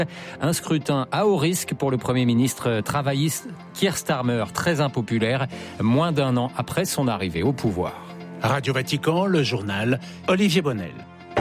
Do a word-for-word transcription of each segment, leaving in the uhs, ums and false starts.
Un scrutin à haut risque pour le Premier ministre travailliste Keir Starmer, très impopulaire, moins d'un an après son arrivée au pouvoir. Radio Vatican, le journal, Olivier Bonnel.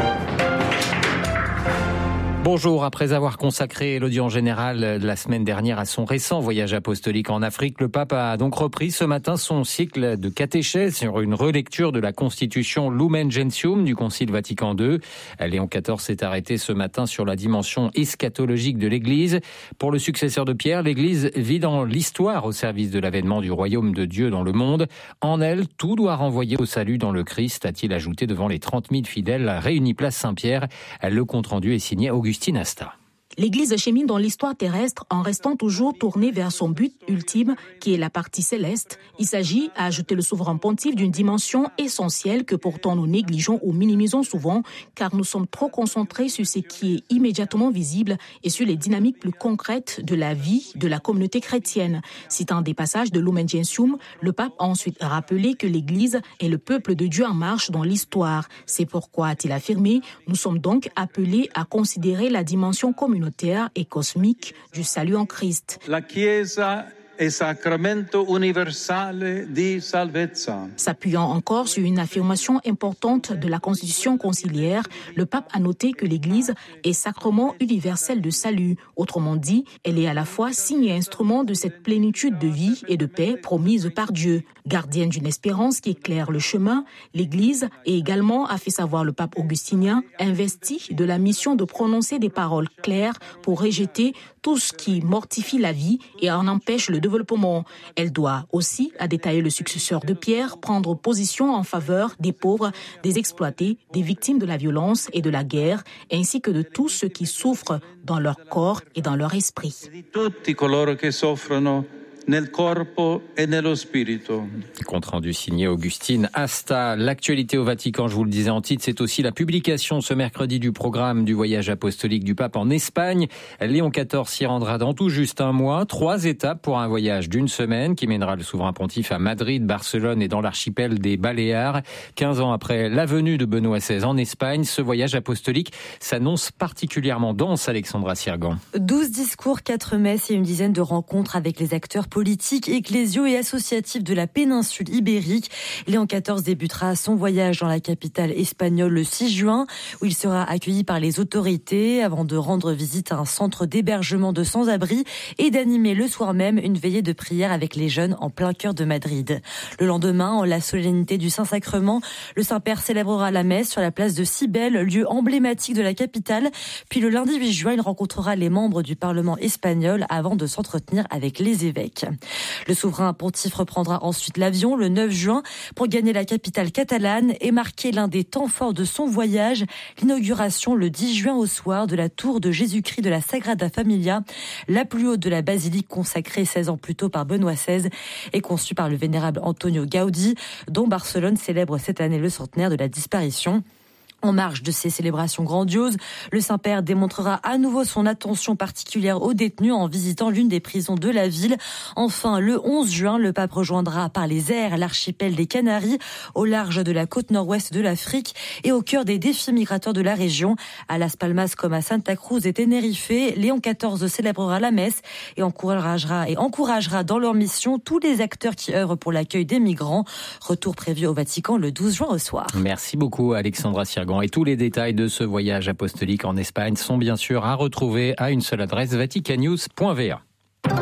Bonjour, après avoir consacré l'audience générale la semaine dernière à son récent voyage apostolique en Afrique, le pape a donc repris ce matin son cycle de catéchèse sur une relecture de la constitution Lumen Gentium du Concile Vatican deux. Léon quatorze s'est arrêté ce matin sur la dimension eschatologique de l'Église. Pour le successeur de Pierre, l'Église vit dans l'histoire au service de l'avènement du royaume de Dieu dans le monde. En elle, tout doit renvoyer au salut dans le Christ, a-t-il ajouté devant les trente mille fidèles réunis place Saint-Pierre. Le compte-rendu est signé Augustin Asta. L'Église chemine dans l'histoire terrestre en restant toujours tournée vers son but ultime, qui est la partie céleste. Il s'agit, a ajouté le souverain pontife, d'une dimension essentielle que pourtant nous négligeons ou minimisons souvent, car nous sommes trop concentrés sur ce qui est immédiatement visible et sur les dynamiques plus concrètes de la vie de la communauté chrétienne. Citant des passages de Lumen Gentium, le pape a ensuite rappelé que l'Église est le peuple de Dieu en marche dans l'histoire. C'est pourquoi, a-t-il affirmé, nous sommes donc appelés à considérer la dimension communautaire et cosmique du salut en Christ. La Chiesa è sacramento universale di salvezza. S'appuyant encore sur une affirmation importante de la constitution conciliaire, le pape a noté que l'Église est sacrement universel de salut. Autrement dit, elle est à la fois signe et instrument de cette plénitude de vie et de paix promise par Dieu. Gardienne d'une espérance qui éclaire le chemin, l'Église, et également, a fait savoir le pape augustinien, investie de la mission de prononcer des paroles claires pour rejeter tout ce qui mortifie la vie et en empêche le développement. Elle doit aussi, a détaillé le successeur de Pierre, prendre position en faveur des pauvres, des exploités, des victimes de la violence et de la guerre, ainsi que de tous ceux qui souffrent dans leur corps et dans leur esprit. Tutti coloro che soffrono nel corpo e nello spirito. Compte rendu signé Augustin Asta. L'actualité au Vatican, je vous le disais en titre, c'est aussi la publication ce mercredi du programme du voyage apostolique du pape en Espagne. Léon quatorze s'y rendra dans tout juste un mois. Trois étapes pour un voyage d'une semaine qui mènera le souverain pontife à Madrid, Barcelone et dans l'archipel des Baléares. quinze ans après la venue de Benoît seize en Espagne, ce voyage apostolique s'annonce particulièrement dense, Alexandra Sirgan. douze discours, quatre messes et une dizaine de rencontres avec les acteurs politiques, ecclésiaux et associatifs de la péninsule ibérique. Léon quatorze débutera son voyage dans la capitale espagnole le six juin, où il sera accueilli par les autorités avant de rendre visite à un centre d'hébergement de sans-abri et d'animer le soir même une veillée de prière avec les jeunes en plein cœur de Madrid. Le lendemain, en la solennité du Saint-Sacrement, le Saint-Père célébrera la messe sur la place de Cibelle, lieu emblématique de la capitale. Puis le lundi huit juin, il rencontrera les membres du Parlement espagnol avant de s'entretenir avec les évêques. Le souverain pontife reprendra ensuite l'avion le neuf juin pour gagner la capitale catalane et marquer l'un des temps forts de son voyage, l'inauguration le dix juin au soir de la tour de Jésus-Christ de la Sagrada Familia, la plus haute de la basilique consacrée seize ans plus tôt par Benoît seize et conçue par le vénérable Antonio Gaudí, dont Barcelone célèbre cette année le centenaire de la disparition. En marge de ces célébrations grandioses, le Saint-Père démontrera à nouveau son attention particulière aux détenus en visitant l'une des prisons de la ville. Enfin, le onze juin, le pape rejoindra par les airs l'archipel des Canaries, au large de la côte nord-ouest de l'Afrique et au cœur des défis migrateurs de la région. À Las Palmas comme à Santa Cruz et Tenerife, Léon quatorze célébrera la messe et encouragera, et encouragera dans leur mission tous les acteurs qui œuvrent pour l'accueil des migrants. Retour prévu au Vatican le douze juin au soir. Merci beaucoup Alexandra Sirgan. Et tous les détails de ce voyage apostolique en Espagne sont bien sûr à retrouver à une seule adresse, vaticannews point v a.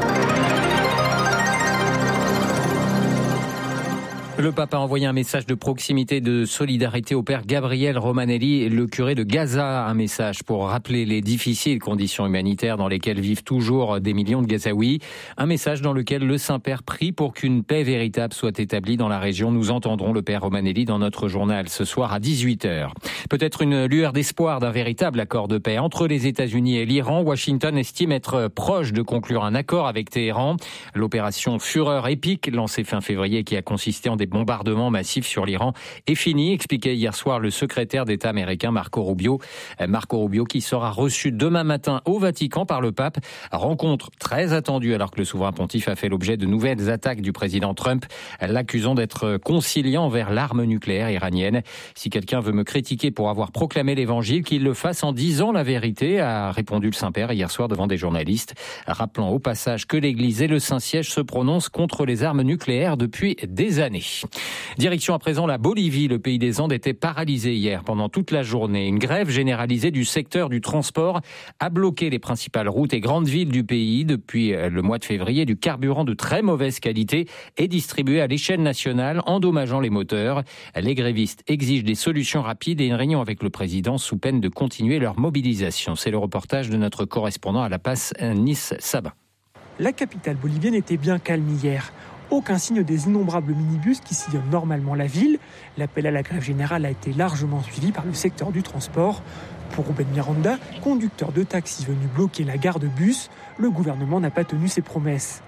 Le pape a envoyé un message de proximité, de solidarité au père Gabriel Romanelli, le curé de Gaza. Un message pour rappeler les difficiles conditions humanitaires dans lesquelles vivent toujours des millions de Gazaouis. Un message dans lequel le Saint-Père prie pour qu'une paix véritable soit établie dans la région. Nous entendrons le père Romanelli dans notre journal ce soir à dix-huit heures. Peut-être une lueur d'espoir d'un véritable accord de paix entre les États-Unis et l'Iran. Washington estime être proche de conclure un accord avec Téhéran. L'opération Fureur épique, lancée fin février, qui a consisté en des bombardements massifs sur l'Iran est fini, expliquait hier soir le secrétaire d'État américain Marco Rubio. Marco Rubio qui sera reçu demain matin au Vatican par le pape. Rencontre très attendue alors que le souverain pontife a fait l'objet de nouvelles attaques du président Trump, l'accusant d'être conciliant vers l'arme nucléaire iranienne. Si quelqu'un veut me critiquer pour avoir proclamé l'évangile, qu'il le fasse en disant la vérité, a répondu le Saint-Père hier soir devant des journalistes, rappelant au passage que l'Église et le Saint-Siège se prononcent contre les armes nucléaires depuis des années. Direction à présent la Bolivie. Le pays des Andes était paralysé hier pendant toute la journée. Une grève généralisée du secteur du transport a bloqué les principales routes et grandes villes du pays. Depuis le mois de février, du carburant de très mauvaise qualité est distribué à l'échelle nationale, endommageant les moteurs. Les grévistes exigent des solutions rapides et une réunion avec le président sous peine de continuer leur mobilisation. C'est le reportage de notre correspondant à La Paz, Nice Sabin. La capitale bolivienne était bien calme hier. Aucun signe des innombrables minibus qui sillonnent normalement la ville. L'appel à la grève générale a été largement suivi par le secteur du transport. Pour Ruben Miranda, conducteur de taxi venu bloquer la gare de bus, le gouvernement n'a pas tenu ses promesses.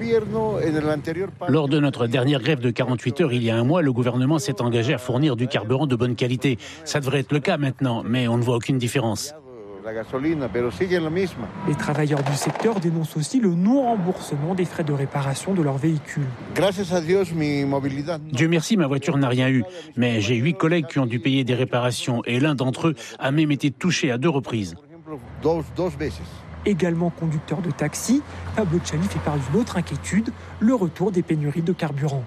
Lors de notre dernière grève de quarante-huit heures, il y a un mois, le gouvernement s'est engagé à fournir du carburant de bonne qualité. Ça devrait être le cas maintenant, mais on ne voit aucune différence. Les travailleurs du secteur dénoncent aussi le non-remboursement des frais de réparation de leurs véhicules. Dieu merci, ma voiture n'a rien eu. Mais j'ai huit collègues qui ont dû payer des réparations et l'un d'entre eux a même été touché à deux reprises. Également conducteur de taxi, Pablo Chali fait part d'une autre inquiétude, le retour des pénuries de carburant.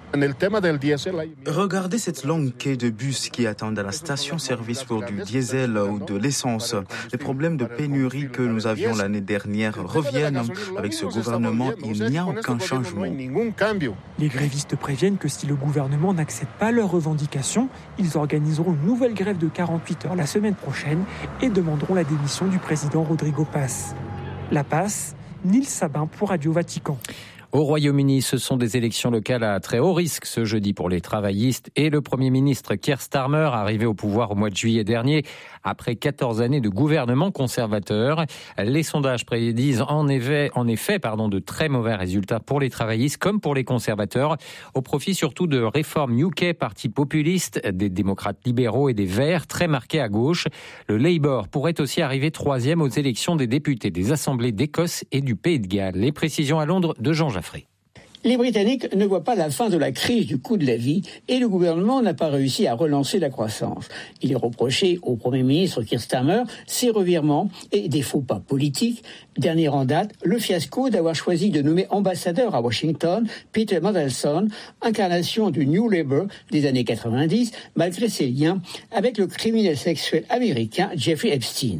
Regardez cette longue quai de bus qui attendent à la station-service pour du diesel ou de l'essence. Les problèmes de pénurie que nous avions l'année dernière reviennent. Avec ce gouvernement, il n'y a aucun changement. Les grévistes préviennent que si le gouvernement n'accepte pas leurs revendications, ils organiseront une nouvelle grève de quarante-huit heures la semaine prochaine et demanderont la démission du président Rodrigo Paz. La Paz, Nils Sabin pour Radio Vatican. Au Royaume-Uni, ce sont des élections locales à très haut risque ce jeudi pour les travaillistes et le Premier ministre Keir Starmer, arrivé au pouvoir au mois de juillet dernier, après quatorze années de gouvernement conservateur. Les sondages prédisent en effet, en effet pardon, de très mauvais résultats pour les travaillistes comme pour les conservateurs, au profit surtout de Reform U K, parti populiste, des démocrates libéraux et des Verts, très marqués à gauche. Le Labour pourrait aussi arriver troisième aux élections des députés des assemblées d'Écosse et du Pays de Galles. Les précisions à Londres de Jean Jaffré. Les Britanniques ne voient pas la fin de la crise du coût de la vie et le gouvernement n'a pas réussi à relancer la croissance. Il est reproché au Premier ministre Keir Starmer ses revirements et des faux pas politiques. Dernier en date, le fiasco d'avoir choisi de nommer ambassadeur à Washington Peter Mandelson, incarnation du New Labour des années quatre-vingt-dix, malgré ses liens avec le criminel sexuel américain Jeffrey Epstein.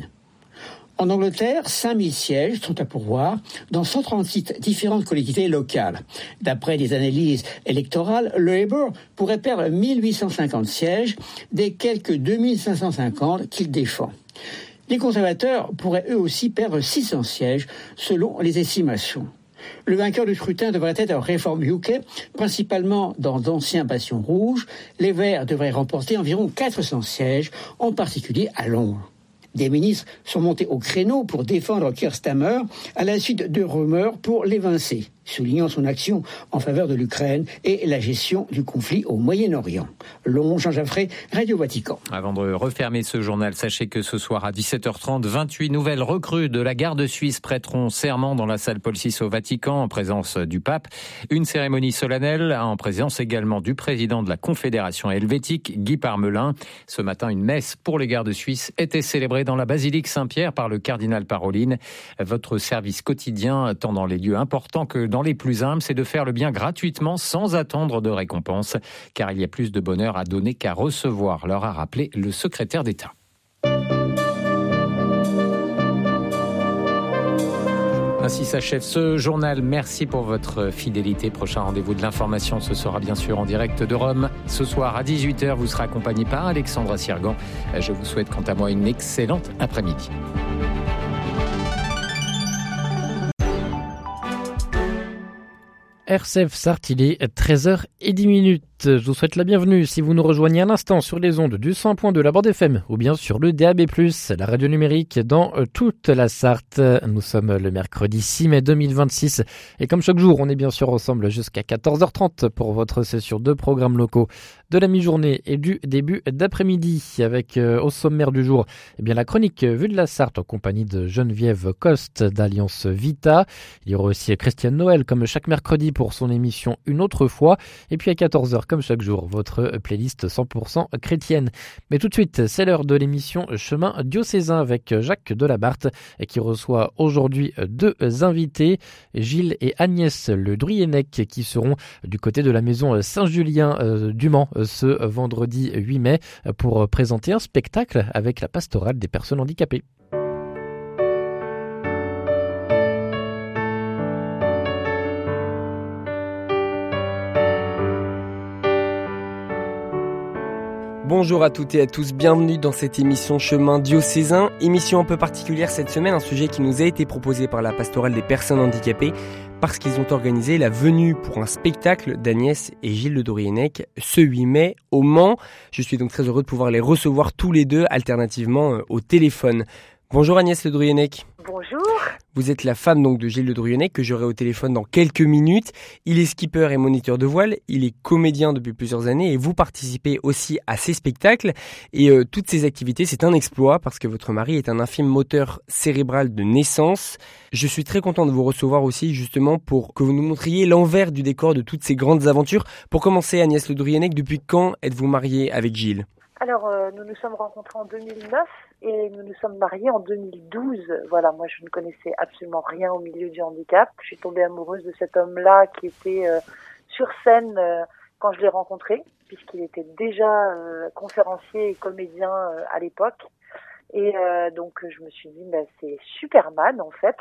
En Angleterre, cinq mille sièges sont à pourvoir dans cent trente-six différentes collectivités locales. D'après des analyses électorales, le Labour pourrait perdre mille huit cent cinquante sièges des quelques deux mille cinq cent cinquante qu'il défend. Les conservateurs pourraient eux aussi perdre six cents sièges selon les estimations. Le vainqueur du scrutin devrait être Reform U K, principalement dans d'anciens bastions rouges. Les Verts devraient remporter environ quatre cents sièges, en particulier à Londres. Des ministres sont montés au créneau pour défendre Keir Starmer à la suite de rumeurs pour l'évincer, soulignant son action en faveur de l'Ukraine et la gestion du conflit au Moyen-Orient. Long, Jean Jaffré, Radio Vatican. Avant de refermer ce journal, sachez que ce soir à dix-sept heures trente, vingt-huit nouvelles recrues de la garde suisse prêteront serment dans la salle Paul six au Vatican en présence du pape. Une cérémonie solennelle en présence également du président de la Confédération helvétique, Guy Parmelin. Ce matin, une messe pour les gardes suisses était célébrée dans la basilique Saint-Pierre par le cardinal Parolin. Votre service quotidien, tant dans les lieux importants que dans les plus humbles, c'est de faire le bien gratuitement sans attendre de récompense, car il y a plus de bonheur à donner qu'à recevoir, leur a rappelé le secrétaire d'État. Ainsi s'achève ce journal. Merci pour votre fidélité. Prochain rendez-vous de l'information, ce sera bien sûr en direct de Rome. Ce soir à dix-huit heures, vous serez accompagné par Alexandra Sirgan. Je vous souhaite quant à moi une excellente après-midi. R C F Sartilé, treize heures dix minutes. suite, je vous souhaite la bienvenue si vous nous rejoignez à l'instant sur les ondes du cent point deux la bande F M ou bien sur le D A B plus, la radio numérique dans toute la Sarthe. Nous sommes le mercredi six mai deux mille vingt-six et comme chaque jour, on est bien sûr ensemble jusqu'à quatorze heures trente pour votre session de programmes locaux de la mi-journée et du début d'après-midi avec euh, au sommaire du jour eh bien, la chronique Vue de la Sarthe en compagnie de Geneviève Coste d'Alliance Vita. Il y aura aussi Christiane Noël comme chaque mercredi pour son émission Une autre fois. Et puis à quatorze heures comme chaque jour, votre playlist cent pour cent chrétienne. Mais tout de suite, c'est l'heure de l'émission Chemin diocésain avec Jacques Delabarthe qui reçoit aujourd'hui deux invités, Gilles et Agnès Le Druyenec qui seront du côté de la maison Saint-Julien euh, du Mans ce vendredi huit mai pour présenter un spectacle avec la pastorale des personnes handicapées. Bonjour à toutes et à tous, bienvenue dans cette émission Chemin diocésain, émission un peu particulière cette semaine, un sujet qui nous a été proposé par la pastorale des personnes handicapées parce qu'ils ont organisé la venue pour un spectacle d'Agnès et Gilles Le Druyenec ce huit mai au Mans. Je suis donc très heureux de pouvoir les recevoir tous les deux alternativement au téléphone. Bonjour Agnès Le Druyenec. Bonjour. Vous êtes la femme donc de Gilles Le Druyenec que j'aurai au téléphone dans quelques minutes. Il est skipper et moniteur de voile, il est comédien depuis plusieurs années et vous participez aussi à ces spectacles. Et euh, toutes ces activités, c'est un exploit parce que votre mari est un infime moteur cérébral de naissance. Je suis très content de vous recevoir aussi justement pour que vous nous montriez l'envers du décor de toutes ces grandes aventures. Pour commencer, Agnès Le Druyenec, depuis quand êtes-vous mariée avec Gilles ? Alors, euh, nous nous sommes rencontrés en deux mille neuf et nous nous sommes mariés en deux mille douze. Voilà, moi je ne connaissais absolument rien au milieu du handicap. Je suis tombée amoureuse de cet homme-là qui était euh, sur scène euh, quand je l'ai rencontré, puisqu'il était déjà euh, conférencier et comédien euh, à l'époque. Et euh, donc je me suis dit, bah, c'est Superman en fait.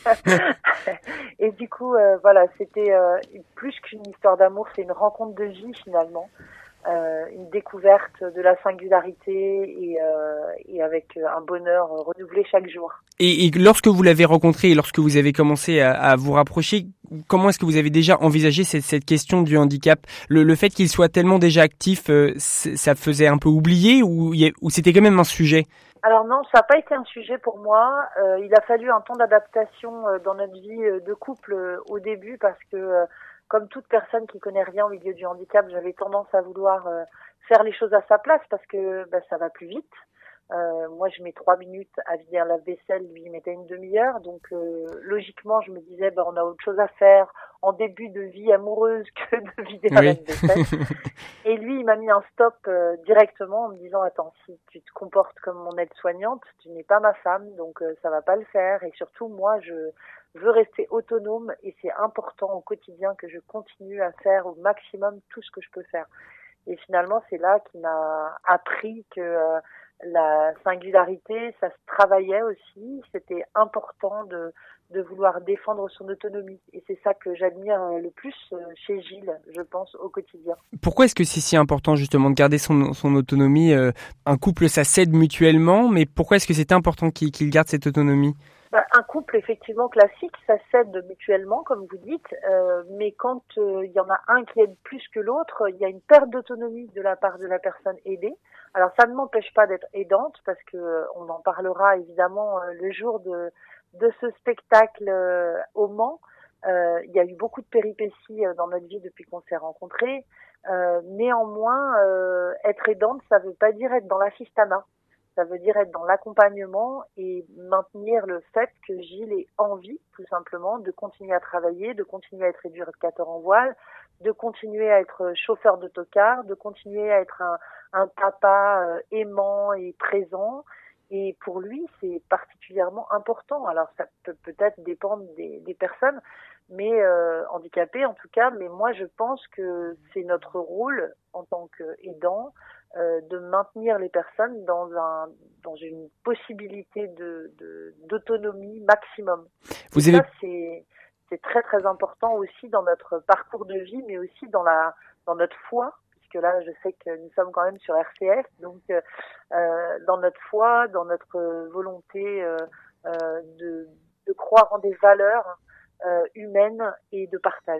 Et du coup, euh, voilà, c'était euh, plus qu'une histoire d'amour, c'est une rencontre de vie finalement. Euh, une découverte de la singularité et, euh, et avec un bonheur renouvelé chaque jour. Et, et lorsque vous l'avez rencontré et lorsque vous avez commencé à, à vous rapprocher, comment est-ce que vous avez déjà envisagé cette, cette question du handicap ? Le, le fait qu'il soit tellement déjà actif, euh, ça faisait un peu oublier ou, ou c'était quand même un sujet ? Alors non, ça n'a pas été un sujet pour moi. Euh, il a fallu un temps d'adaptation euh, dans notre vie euh, de couple euh, au début parce que euh, comme toute personne qui connaît rien au milieu du handicap, j'avais tendance à vouloir euh, faire les choses à sa place parce que bah, ça va plus vite. Euh, moi, je mets trois minutes à vider un lave-vaisselle, lui, il mettait une demi-heure. Donc, euh, logiquement, je me disais, bah, on a autre chose à faire en début de vie amoureuse que de vider un oui. lave-vaisselle. Et lui, il m'a mis un stop euh, directement en me disant, attends, si tu te comportes comme mon aide-soignante, tu n'es pas ma femme, donc euh, ça va pas le faire. Et surtout, moi, je veux rester autonome et c'est important au quotidien que je continue à faire au maximum tout ce que je peux faire. Et finalement, c'est là qu'il m'a appris que euh, la singularité, ça se travaillait aussi. C'était important de, de vouloir défendre son autonomie. Et c'est ça que j'admire le plus chez Gilles, je pense, au quotidien. Pourquoi est-ce que c'est si important justement de garder son, son autonomie ? euh, Un couple, ça s'aide mutuellement, mais pourquoi est-ce que c'est important qu'il, qu'il garde cette autonomie ? Bah, un couple effectivement classique, ça s'aide mutuellement, comme vous dites, euh, mais quand il euh, y en a un qui aide plus que l'autre, il y a une perte d'autonomie de la part de la personne aidée. Alors ça ne m'empêche pas d'être aidante, parce que euh, on en parlera évidemment euh, le jour de de ce spectacle euh, au Mans. Euh, il y a eu beaucoup de péripéties euh, dans notre vie depuis qu'on s'est rencontrés. Euh, néanmoins, euh, être aidante, ça ne veut pas dire être dans l'assistanat. Ça veut dire être dans l'accompagnement et maintenir le fait que Gilles ait envie, tout simplement, de continuer à travailler, de continuer à être éducateur en voile, de continuer à être chauffeur d'autocar, de continuer à être un, un papa euh, aimant et présent. Et pour lui, c'est particulièrement important. Alors, ça peut peut-être dépendre des, des personnes, mais euh, handicapées en tout cas. Mais moi, je pense que c'est notre rôle en tant qu'aidant euh, de maintenir les personnes dans un dans une possibilité de, de d'autonomie maximum. Vous avez... Ça, c'est c'est très très important aussi dans notre parcours de vie, mais aussi dans la dans notre foi. Que là, je sais que nous sommes quand même sur R C F, donc euh, dans notre foi, dans notre volonté euh, euh, de, de croire en des valeurs euh, humaines et de partage.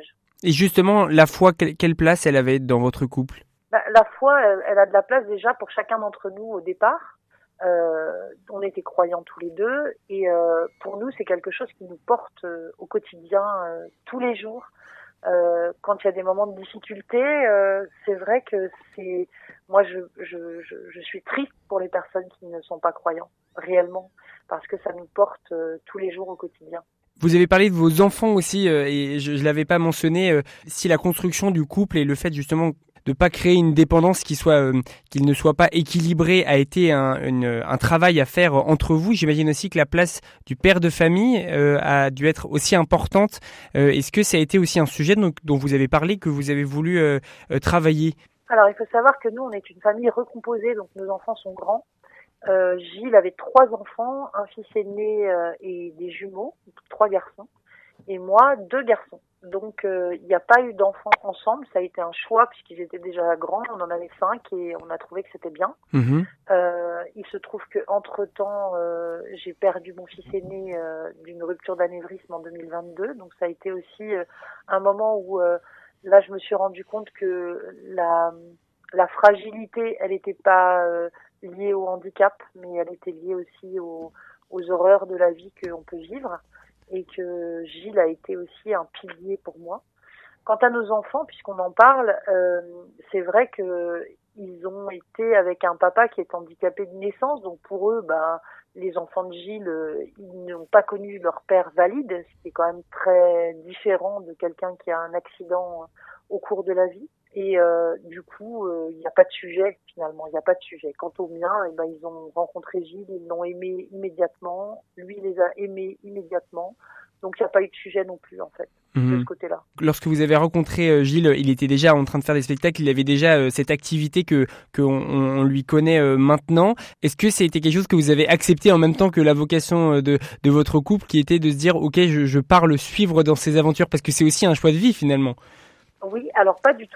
Et justement, la foi, quelle place elle avait dans votre couple? Bah, la foi, elle, elle a de la place déjà pour chacun d'entre nous au départ. Euh, on était croyants tous les deux et euh, pour nous c'est quelque chose qui nous porte euh, au quotidien euh, tous les jours. Euh, quand il y a des moments de difficulté, euh, c'est vrai que c'est moi je, je je je suis triste pour les personnes qui ne sont pas croyants réellement parce que ça nous porte euh, tous les jours au quotidien. Vous avez parlé de vos enfants aussi euh, et je, je l'avais pas mentionné. Euh, si la construction du couple et le fait justement de pas créer une dépendance qui soit euh, qu'il ne soit pas équilibré a été un, une, un travail à faire entre vous. J'imagine aussi que la place du père de famille euh, a dû être aussi importante. Euh, est-ce que ça a été aussi un sujet donc, dont vous avez parlé, que vous avez voulu euh, euh, travailler? Alors il faut savoir que nous on est une famille recomposée, donc nos enfants sont grands. Euh, Gilles avait trois enfants, un fils aîné euh, et des jumeaux, trois garçons, et moi deux garçons. Donc il euh, n'y a pas eu d'enfants ensemble, ça a été un choix puisqu'ils étaient déjà grands, on en avait cinq et on a trouvé que c'était bien. Mmh. Euh, il se trouve que entre temps euh, j'ai perdu mon fils aîné euh, d'une rupture d'anévrisme en deux mille vingt-deux, donc ça a été aussi euh, un moment où euh, là je me suis rendu compte que la la fragilité elle n'était pas euh, liée au handicap, mais elle était liée aussi aux, aux horreurs de la vie qu'on peut vivre. Et que Gilles a été aussi un pilier pour moi. Quant à nos enfants, puisqu'on en parle, euh, c'est vrai que ils ont été avec un papa qui est handicapé de naissance, donc pour eux, ben, les enfants de Gilles, euh, ils n'ont pas connu leur père valide, ce qui est quand même très différent de quelqu'un qui a un accident au cours de la vie. Et euh, du coup, il euh, n'y a pas de sujet finalement, il n'y a pas de sujet. Quant aux miens, eh ben, ils ont rencontré Gilles, ils l'ont aimé immédiatement, lui les a aimés immédiatement, donc il n'y a pas eu de sujet non plus en fait, mmh. de ce côté-là. Lorsque vous avez rencontré Gilles, il était déjà en train de faire des spectacles, il avait déjà euh, cette activité que qu'on on lui connaît euh, maintenant. Est-ce que c'était quelque chose que vous avez accepté en même temps que la vocation de, de votre couple, qui était de se dire, ok, je, je pars le suivre dans ses aventures, parce que c'est aussi un choix de vie finalement? Oui, alors pas du tout.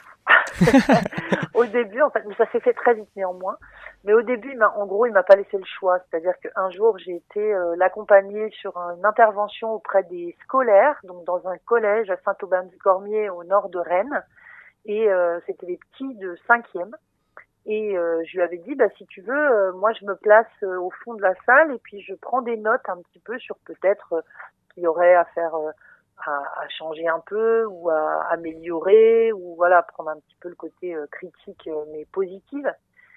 Au début, en fait, ça s'est fait très vite néanmoins. Mais au début, il m'a, en gros, il m'a pas laissé le choix. C'est-à-dire qu'un jour, j'ai été euh, l'accompagner sur une intervention auprès des scolaires, donc dans un collège à Saint-Aubin-du-Cormier, au nord de Rennes. Et euh, c'était des petits de cinquième. Et euh, je lui avais dit, bah si tu veux, euh, moi je me place euh, au fond de la salle et puis je prends des notes un petit peu sur peut-être euh, ce qu'il y aurait à faire. Euh, À, à changer un peu ou à améliorer ou voilà prendre un petit peu le côté euh, critique euh, mais positive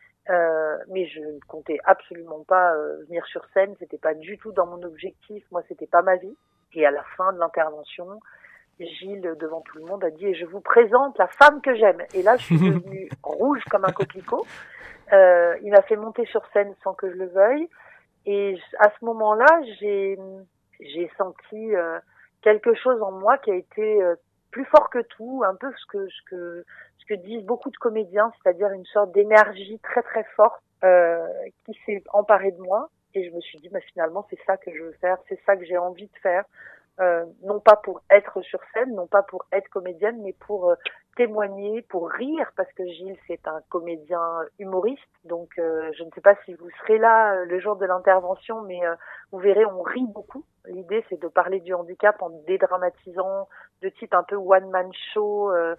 euh, mais je ne comptais absolument pas euh, venir sur scène, c'était pas du tout dans mon objectif, moi c'était pas ma vie. Et à la fin de l'intervention, Gilles devant tout le monde a dit et je vous présente la femme que j'aime, et là je suis devenue rouge comme un coquelicot. Euh, il m'a fait monter sur scène sans que je le veuille et à ce moment-là j'ai j'ai senti euh, quelque chose en moi qui a été euh, plus fort que tout, un peu ce que ce que ce que disent beaucoup de comédiens, c'est-à-dire une sorte d'énergie très très forte euh, qui s'est emparée de moi, et je me suis dit bah finalement c'est ça que je veux faire, c'est ça que j'ai envie de faire, euh, non pas pour être sur scène, non pas pour être comédienne, mais pour euh, témoigner, pour rire, parce que Gilles c'est un comédien humoriste, donc euh, je ne sais pas si vous serez là euh, le jour de l'intervention, mais euh, vous verrez, on rit beaucoup. L'idée c'est de parler du handicap en dédramatisant, de type un peu one-man show, euh,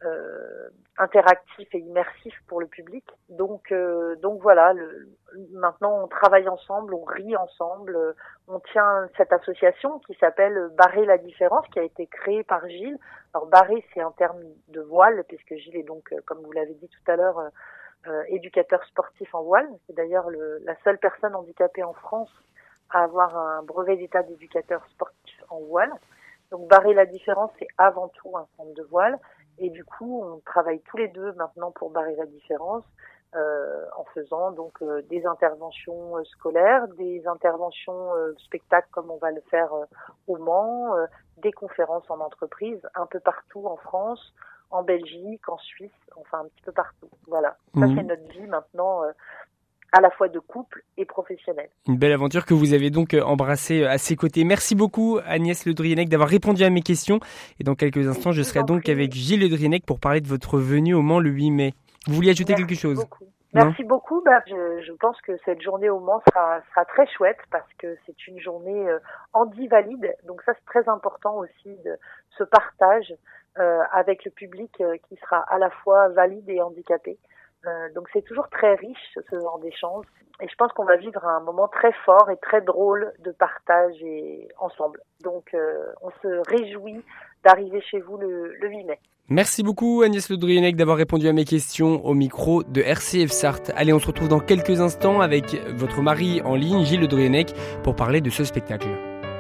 euh, interactif et immersif pour le public. Donc, euh, donc voilà, le, maintenant on travaille ensemble, on rit ensemble, euh, on tient cette association qui s'appelle Barrer la différence, qui a été créée par Gilles. Alors barrer c'est un terme de voile, puisque Gilles est donc, euh, comme vous l'avez dit tout à l'heure, euh, euh, éducateur sportif en voile. C'est d'ailleurs le, la seule personne handicapée en France à avoir un brevet d'état d'éducateur sportif en voile. Donc barrer la différence, c'est avant tout un centre de voile. Et du coup, on travaille tous les deux maintenant pour barrer la différence, euh, en faisant donc euh, des interventions euh, scolaires, des interventions euh, spectacles comme on va le faire euh, au Mans, euh, des conférences en entreprise, un peu partout en France, en Belgique, en Suisse, enfin un petit peu partout. Voilà, ça mmh. c'est notre vie maintenant. Euh, à la fois de couple et professionnel. Une belle aventure que vous avez donc embrassée à ses côtés. Merci beaucoup Agnès Le Drienec d'avoir répondu à mes questions. Et dans quelques instants, je serai donc avec Gilles Le Drienec pour parler de votre venue au Mans le huit mai. Vous vouliez ajouter Merci quelque chose? beaucoup. Merci beaucoup. Bah, je, je pense que cette journée au Mans sera, sera très chouette parce que c'est une journée euh, handi-valide. Donc ça, c'est très important aussi de ce partage euh, avec le public euh, qui sera à la fois valide et handicapé. Euh, donc c'est toujours très riche ce genre d'échange. Et je pense qu'on va vivre un moment très fort et très drôle de partage et ensemble. Donc euh, on se réjouit d'arriver chez vous le, le huit mai. Merci beaucoup Agnès Le Drienec d'avoir répondu à mes questions au micro de R C F Sarthe. Allez, on se retrouve dans quelques instants avec votre mari en ligne, Gilles Le Drienec, pour parler de ce spectacle.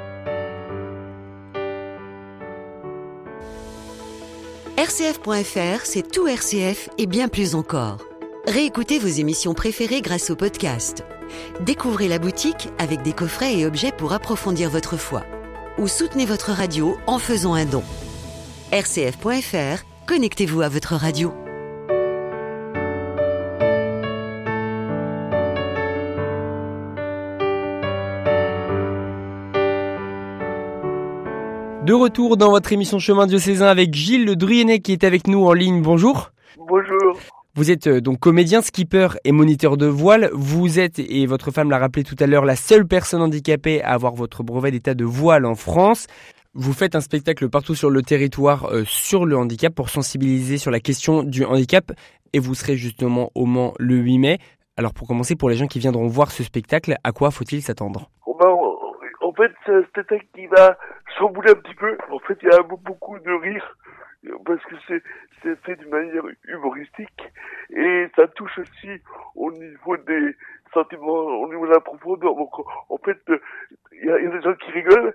R C F point F R, c'est tout R C F et bien plus encore. Réécoutez vos émissions préférées grâce au podcast. Découvrez la boutique avec des coffrets et objets pour approfondir votre foi. Ou soutenez votre radio en faisant un don. R C F point F R, connectez-vous à votre radio. De retour dans votre émission Chemin diocésain avec Gilles Le Drienec qui est avec nous en ligne. Bonjour. Bonjour. Vous êtes donc comédien, skipper et moniteur de voile. Vous êtes, et votre femme l'a rappelé tout à l'heure, la seule personne handicapée à avoir votre brevet d'état de voile en France. Vous faites un spectacle partout sur le territoire euh, sur le handicap pour sensibiliser sur la question du handicap et vous serez justement au Mans le huit mai. Alors pour commencer, pour les gens qui viendront voir ce spectacle, à quoi faut-il s'attendre ? Oh ben, en fait, c'est un spectacle qui va chambouler un petit peu. En fait, il y a beaucoup de rire parce que c'est, c'est fait d'une manière humoristique et ça touche aussi au niveau des sentiments, au niveau de la profondeur. Donc en fait, il y a, il y a des gens qui rigolent.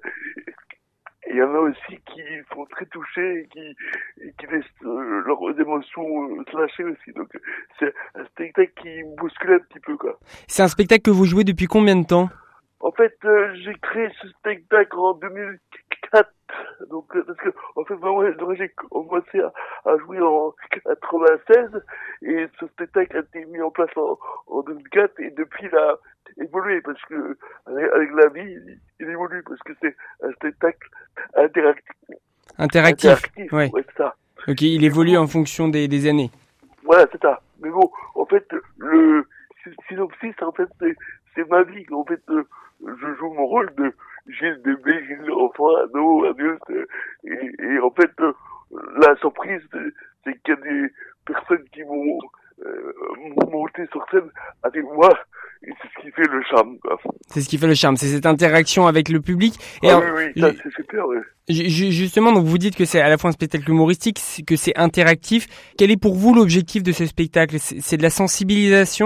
Il y en a aussi qui sont très touchés et qui, et qui laissent euh, leurs émotions euh, se lâcher aussi. Donc c'est un spectacle qui bouscule un petit peu, quoi. C'est un spectacle que vous jouez depuis combien de temps ? En fait, euh, j'ai créé ce spectacle en deux mille quatre. Donc euh, parce que en fait vraiment j'ai commencé à, à jouer en quatre-vingt-seize et ce spectacle a été mis en place en, en deux mille quatre et depuis il a évolué parce que avec, avec la vie il, il évolue parce que c'est un spectacle interactif. Interactif. Interactif, ouais. ouais, c'est ça. Ok, il évolue en fonction des, des années. Voilà, c'est ça. Mais bon, en fait, le synopsis, en fait, c'est, c'est ma vie. En fait, euh, je joue mon rôle de Gilles bébé, Gilles enfant, ado, adulte. Et, et en fait, euh, la surprise, c'est qu'il y a des personnes qui vont euh, monter sur scène avec moi. Et c'est ce qui fait le charme, quoi. C'est ce qui fait le charme, c'est cette interaction avec le public. Et ah alors, oui, oui, ça, c'est super, oui. Justement, donc vous dites que c'est à la fois un spectacle humoristique, que c'est interactif. Quel est pour vous l'objectif de ce spectacle ? C'est, c'est de la sensibilisation ?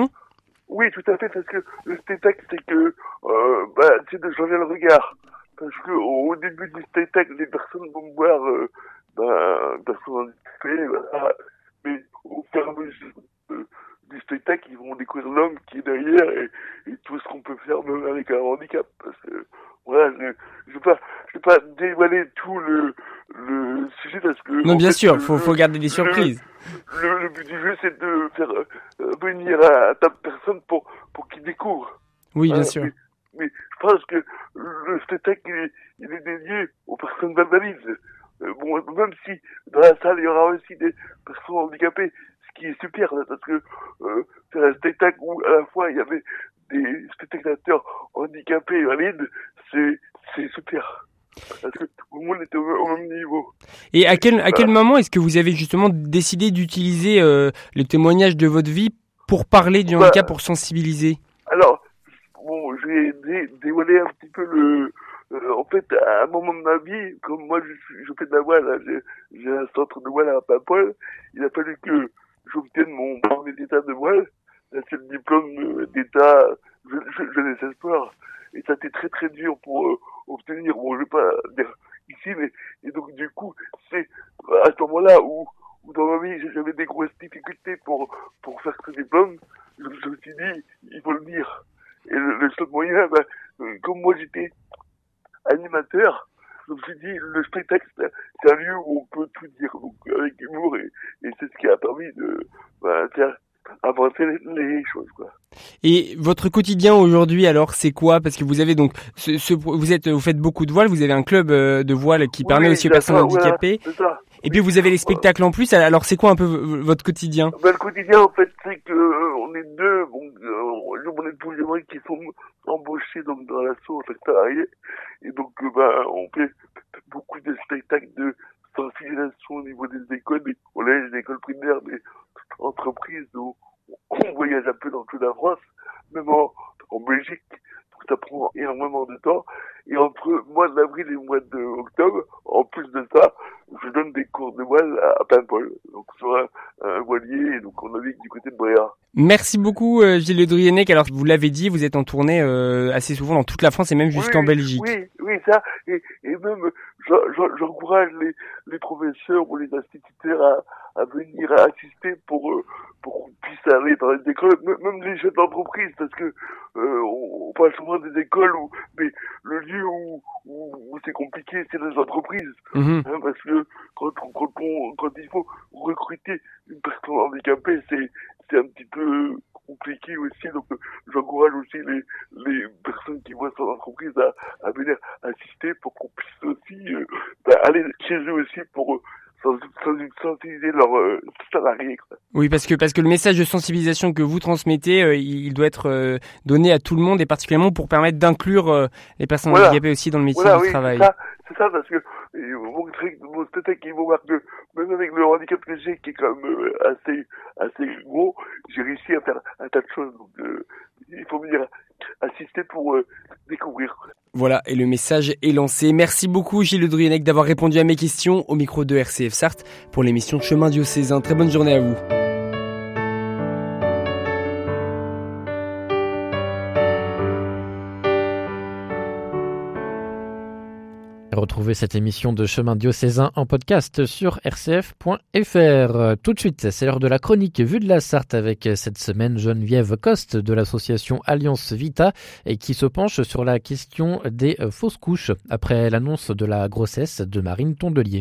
Oui, tout à fait, parce que le spectacle, c'est que, euh, bah, c'est de changer le regard. Parce que au début du spectacle, les personnes vont voir, euh, bah, personnes handicapées, voilà. Mais au fur et à mesure euh, du spectacle, ils vont découvrir l'homme qui est derrière et, et tout ce qu'on peut faire même avec un handicap. Parce que, voilà, je ne vais pas, je vais pas dévoiler tout le, le sujet parce que... Non, bien fait, sûr, le, faut, faut garder des surprises. Le, le, le but du jeu, c'est de faire euh, venir à, à ta personne pour, pour qu'il découvre. Oui, bien euh, sûr. Mais, mais je pense que le spectacle, il est, il est dédié aux personnes valides. Euh, bon, même si dans la salle, il y aura aussi des personnes handicapées, ce qui est super, là, parce que euh, c'est un spectacle où à la fois il y avait des spectateurs handicapés et valides, c'est, c'est super. Parce que tout le monde était au, au même niveau. Et à quel, à quel moment est-ce que vous avez justement décidé d'utiliser euh, le témoignage de votre vie pour parler du handicap, bah, pour sensibiliser ? Alors, bon, j'ai dé, dévoilé un petit peu le... Euh, en fait, à un moment de ma vie, comme moi je, je fais de la voile, hein, j'ai, j'ai un centre de voile à Paimpol, il a fallu que j'obtienne mon brevet d'état de voile. Là, c'est le diplôme d'état je, je, jeunesse espoir. Et ça a été très très dur pour euh, obtenir, bon, je vais pas dire ici, mais et donc du coup, c'est à ce moment-là où, où dans ma vie j'avais des grosses difficultés pour pour faire ce diplôme, je, je me suis dit, il faut le dire. Et le, le seul moyen, ben, comme moi j'étais animateur, je me suis dit, le spectacle, c'est un lieu où on peut tout dire, donc avec humour, et, et c'est ce qui a permis de ben, faire avancer les, les choses, quoi. Et votre quotidien aujourd'hui, alors, c'est quoi ? Parce que vous avez donc, ce, ce, vous êtes, vous faites beaucoup de voile, vous avez un club de voile qui oui, permet aussi aux personnes handicapées. Voilà, c'est ça. Et puis vous avez les spectacles en plus, alors c'est quoi un peu v- votre quotidien? Ben, le quotidien, en fait, c'est que euh, on est deux, bon, euh, on est tous les gens qui sont embauchés donc dans l'assaut en tant que salariés, et donc euh, ben, on fait beaucoup de spectacles de sensibilisation au niveau des écoles, des collèges, des écoles primaires, des entreprises, où on voyage un peu dans toute la France, même en, en Belgique, donc ça prend énormément de temps. Et entre le mois d'avril et le mois d'octobre, en plus de ça, je donne des cours de voile à Paimpol, donc sur un, un voilier, et donc on navigue du côté de Bréa. Merci beaucoup euh, Gilles Le Driennec. Alors vous l'avez dit, vous êtes en tournée euh, assez souvent dans toute la France et même jusqu'en oui, Belgique. Oui, oui, ça, et, et même j'encourage les, les professeurs ou les instituteurs à, à venir assister pour, euh, pour qu'on puisse aller dans les écoles, même les chefs d'entreprise, parce que euh, on, on parle souvent des écoles, où, mais le lieu où, où, où c'est compliqué, c'est les entreprises. Mmh. Hein, parce que quand, quand, on, quand il faut recruter une personne handicapée, c'est, c'est un petit peu compliqué aussi. Donc j'encourage aussi les, les personnes qui voient son entreprise à, à venir assister pour qu'on puisse aussi euh, bah, aller chez eux aussi pour euh, sensibiliser leurs euh, salariés. Quoi. Oui, parce que parce que le message de sensibilisation que vous transmettez, euh, il doit être euh, donné à tout le monde et particulièrement pour permettre d'inclure euh, les personnes voilà. handicapées aussi dans le métier voilà, du oui, travail. C'est ça, c'est ça parce que mon spectacle qui vont voir que même avec le handicap que j'ai qui est quand même euh, assez assez gros, j'ai réussi à faire un tas de choses. Donc euh, il faut venir assister pour euh, découvrir. Voilà, et le message est lancé. Merci beaucoup Gilles Le Driennec d'avoir répondu à mes questions au micro de R C F Sarthe pour l'émission Chemin diocésain. Très bonne journée à vous. Retrouvez cette émission de Chemin diocésain en podcast sur r c f point f r. Tout de suite, c'est l'heure de la chronique Vue de la Sarthe avec cette semaine Geneviève Coste de l'association Alliance Vita et qui se penche sur la question des fausses couches après l'annonce de la grossesse de Marine Tondelier.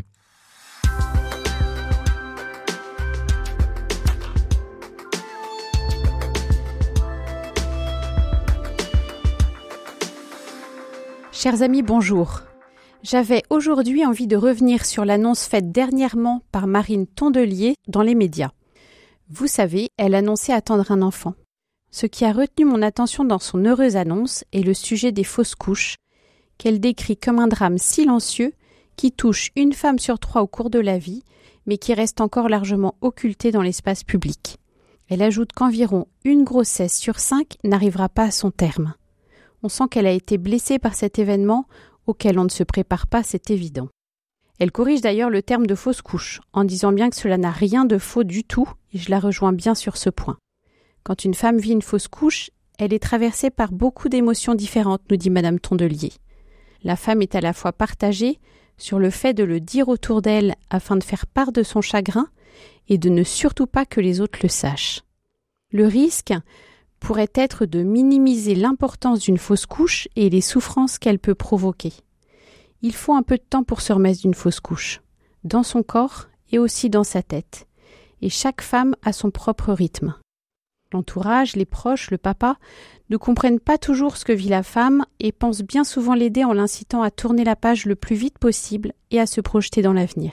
Chers amis, bonjour. J'avais aujourd'hui envie de revenir sur l'annonce faite dernièrement par Marine Tondelier dans les médias. Vous savez, elle annonçait attendre un enfant. Ce qui a retenu mon attention dans son heureuse annonce est le sujet des fausses couches, qu'elle décrit comme un drame silencieux qui touche une femme sur trois au cours de la vie, mais qui reste encore largement occulté dans l'espace public. Elle ajoute qu'environ une grossesse sur cinq n'arrivera pas à son terme. On sent qu'elle a été blessée par cet événement auquel on ne se prépare pas, c'est évident. Elle corrige d'ailleurs le terme de fausse couche, en disant bien que cela n'a rien de faux du tout, et je la rejoins bien sur ce point. Quand une femme vit une fausse couche, elle est traversée par beaucoup d'émotions différentes, nous dit Madame Tondelier. La femme est à la fois partagée sur le fait de le dire autour d'elle afin de faire part de son chagrin, et de ne surtout pas que les autres le sachent. Le risque pourrait être de minimiser l'importance d'une fausse couche et les souffrances qu'elle peut provoquer. Il faut un peu de temps pour se remettre d'une fausse couche, dans son corps et aussi dans sa tête. Et chaque femme a son propre rythme. L'entourage, les proches, le papa ne comprennent pas toujours ce que vit la femme et pensent bien souvent l'aider en l'incitant à tourner la page le plus vite possible et à se projeter dans l'avenir.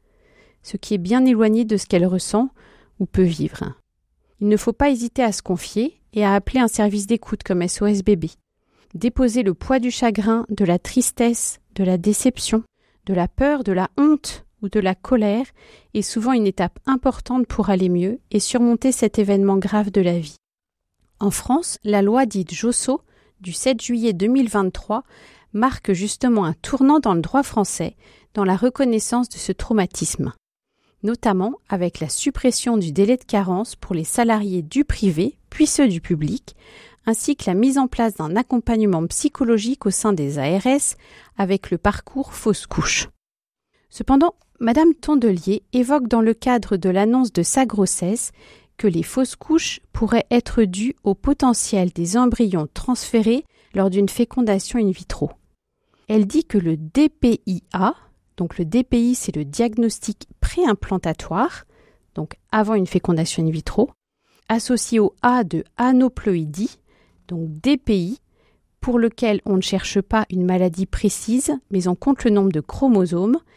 Ce qui est bien éloigné de ce qu'elle ressent ou peut vivre. Il ne faut pas hésiter à se confier et à appeler un service d'écoute comme S O S Bébé. Déposer le poids du chagrin, de la tristesse, de la déception, de la peur, de la honte ou de la colère est souvent une étape importante pour aller mieux et surmonter cet événement grave de la vie. En France, la loi dite Josso du sept juillet deux mille vingt-trois marque justement un tournant dans le droit français dans la reconnaissance de ce traumatisme, notamment avec la suppression du délai de carence pour les salariés du privé puis ceux du public, ainsi que la mise en place d'un accompagnement psychologique au sein des A R S avec le parcours fausse couche. Cependant, Madame Tondelier évoque dans le cadre de l'annonce de sa grossesse que les fausses couches pourraient être dues au potentiel des embryons transférés lors d'une fécondation in vitro. Elle dit que le D P I A, donc le D P I c'est le diagnostic préimplantatoire, donc avant une fécondation in vitro, associé au A de aneuploïdie, donc D P I, pour lequel on ne cherche pas une maladie précise, mais on compte le nombre de chromosomes,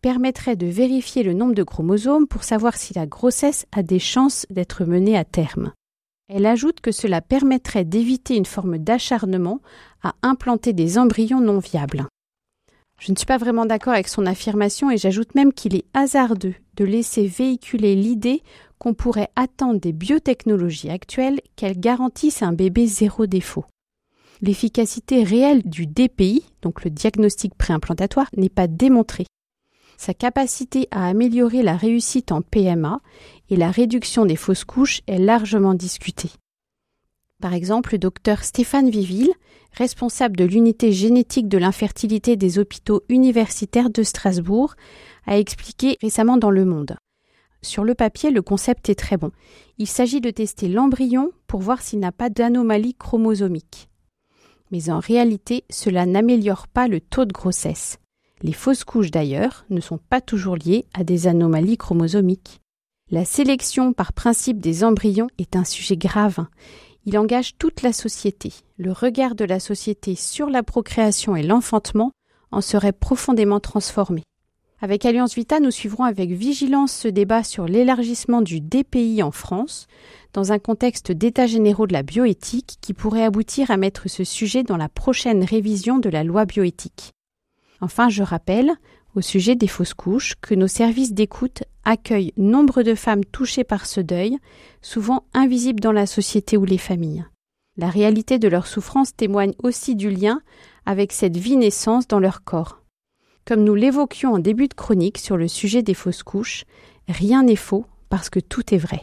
permettrait de vérifier le nombre de chromosomes pour savoir si la grossesse a des chances d'être menée à terme. Elle ajoute que cela permettrait d'éviter une forme d'acharnement à implanter des embryons non viables. Je ne suis pas vraiment d'accord avec son affirmation et j'ajoute même qu'il est hasardeux de laisser véhiculer l'idée qu'on pourrait attendre des biotechnologies actuelles qu'elles garantissent un bébé zéro défaut. L'efficacité réelle du D P I, donc le diagnostic préimplantatoire, n'est pas démontrée. Sa capacité à améliorer la réussite en P M A et la réduction des fausses couches est largement discutée. Par exemple, le docteur Stéphane Viville, responsable de l'unité génétique de l'infertilité des hôpitaux universitaires de Strasbourg, a expliqué récemment dans Le Monde. Sur le papier, le concept est très bon. Il s'agit de tester l'embryon pour voir s'il n'a pas d'anomalie chromosomique. Mais en réalité, cela n'améliore pas le taux de grossesse. Les fausses couches d'ailleurs ne sont pas toujours liées à des anomalies chromosomiques. La sélection par principe des embryons est un sujet grave. Il engage toute la société. Le regard de la société sur la procréation et l'enfantement en serait profondément transformé. Avec Alliance Vita, nous suivrons avec vigilance ce débat sur l'élargissement du D P I en France, dans un contexte d'états généraux de la bioéthique qui pourrait aboutir à mettre ce sujet dans la prochaine révision de la loi bioéthique. Enfin, je rappelle, au sujet des fausses couches, que nos services d'écoute accueillent nombre de femmes touchées par ce deuil, souvent invisibles dans la société ou les familles. La réalité de leur souffrance témoigne aussi du lien avec cette vie-naissance dans leur corps. Comme nous l'évoquions en début de chronique sur le sujet des fausses couches, rien n'est faux parce que tout est vrai.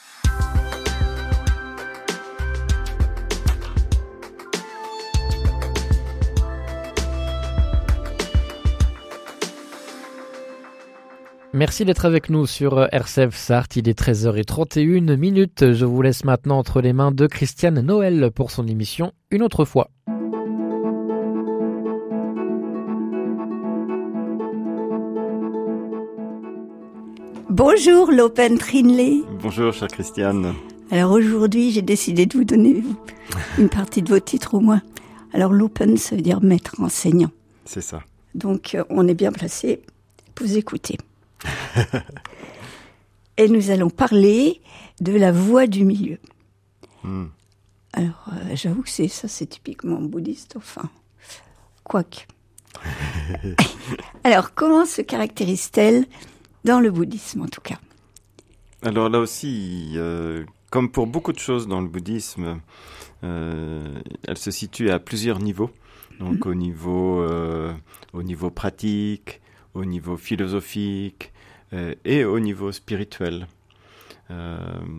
Merci d'être avec nous sur R C F Sarthe. Il est treize heures trente et une minutes. Je vous laisse maintenant entre les mains de Christiane Noël pour son émission Une autre fois. Bonjour Lopen Trinley. Bonjour chère Christiane. Alors aujourd'hui j'ai décidé de vous donner une partie de vos titres au moins. Alors Lopen ça veut dire maître, enseignant. C'est ça. Donc on est bien placé pour vous écouter. Et nous allons parler de la voie du milieu. Mm. Alors, euh, j'avoue que c'est, ça, c'est typiquement bouddhiste, enfin, quoique. Alors, comment se caractérise-t-elle dans le bouddhisme, en tout cas ? Alors là aussi, euh, comme pour beaucoup de choses dans le bouddhisme, euh, elle se situe à plusieurs niveaux. Donc, mm. au niveau, euh, au niveau pratique, au niveau philosophique euh, et au niveau spirituel. Euh,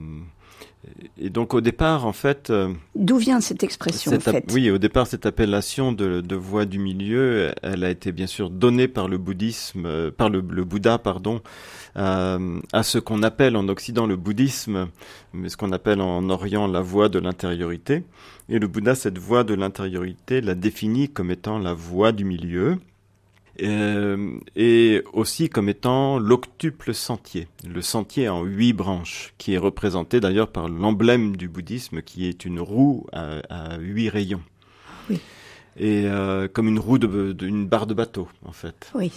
et donc au départ, en fait... Euh, D'où vient cette expression, cette en fait ? Oui, au départ, cette appellation de, de voie du milieu, elle a été bien sûr donnée par le bouddhisme, euh, par le, le Bouddha, pardon, euh, à ce qu'on appelle en Occident le bouddhisme, mais ce qu'on appelle en Orient la voie de l'intériorité. Et le Bouddha, cette voie de l'intériorité, l'a définit comme étant la voie du milieu, Euh, et aussi comme étant l'octuple sentier, le sentier en huit branches, qui est représenté d'ailleurs par l'emblème du bouddhisme, qui est une roue à, à huit rayons. Oui. Et euh, comme une roue de, de, une barre de bateau, en fait. Oui.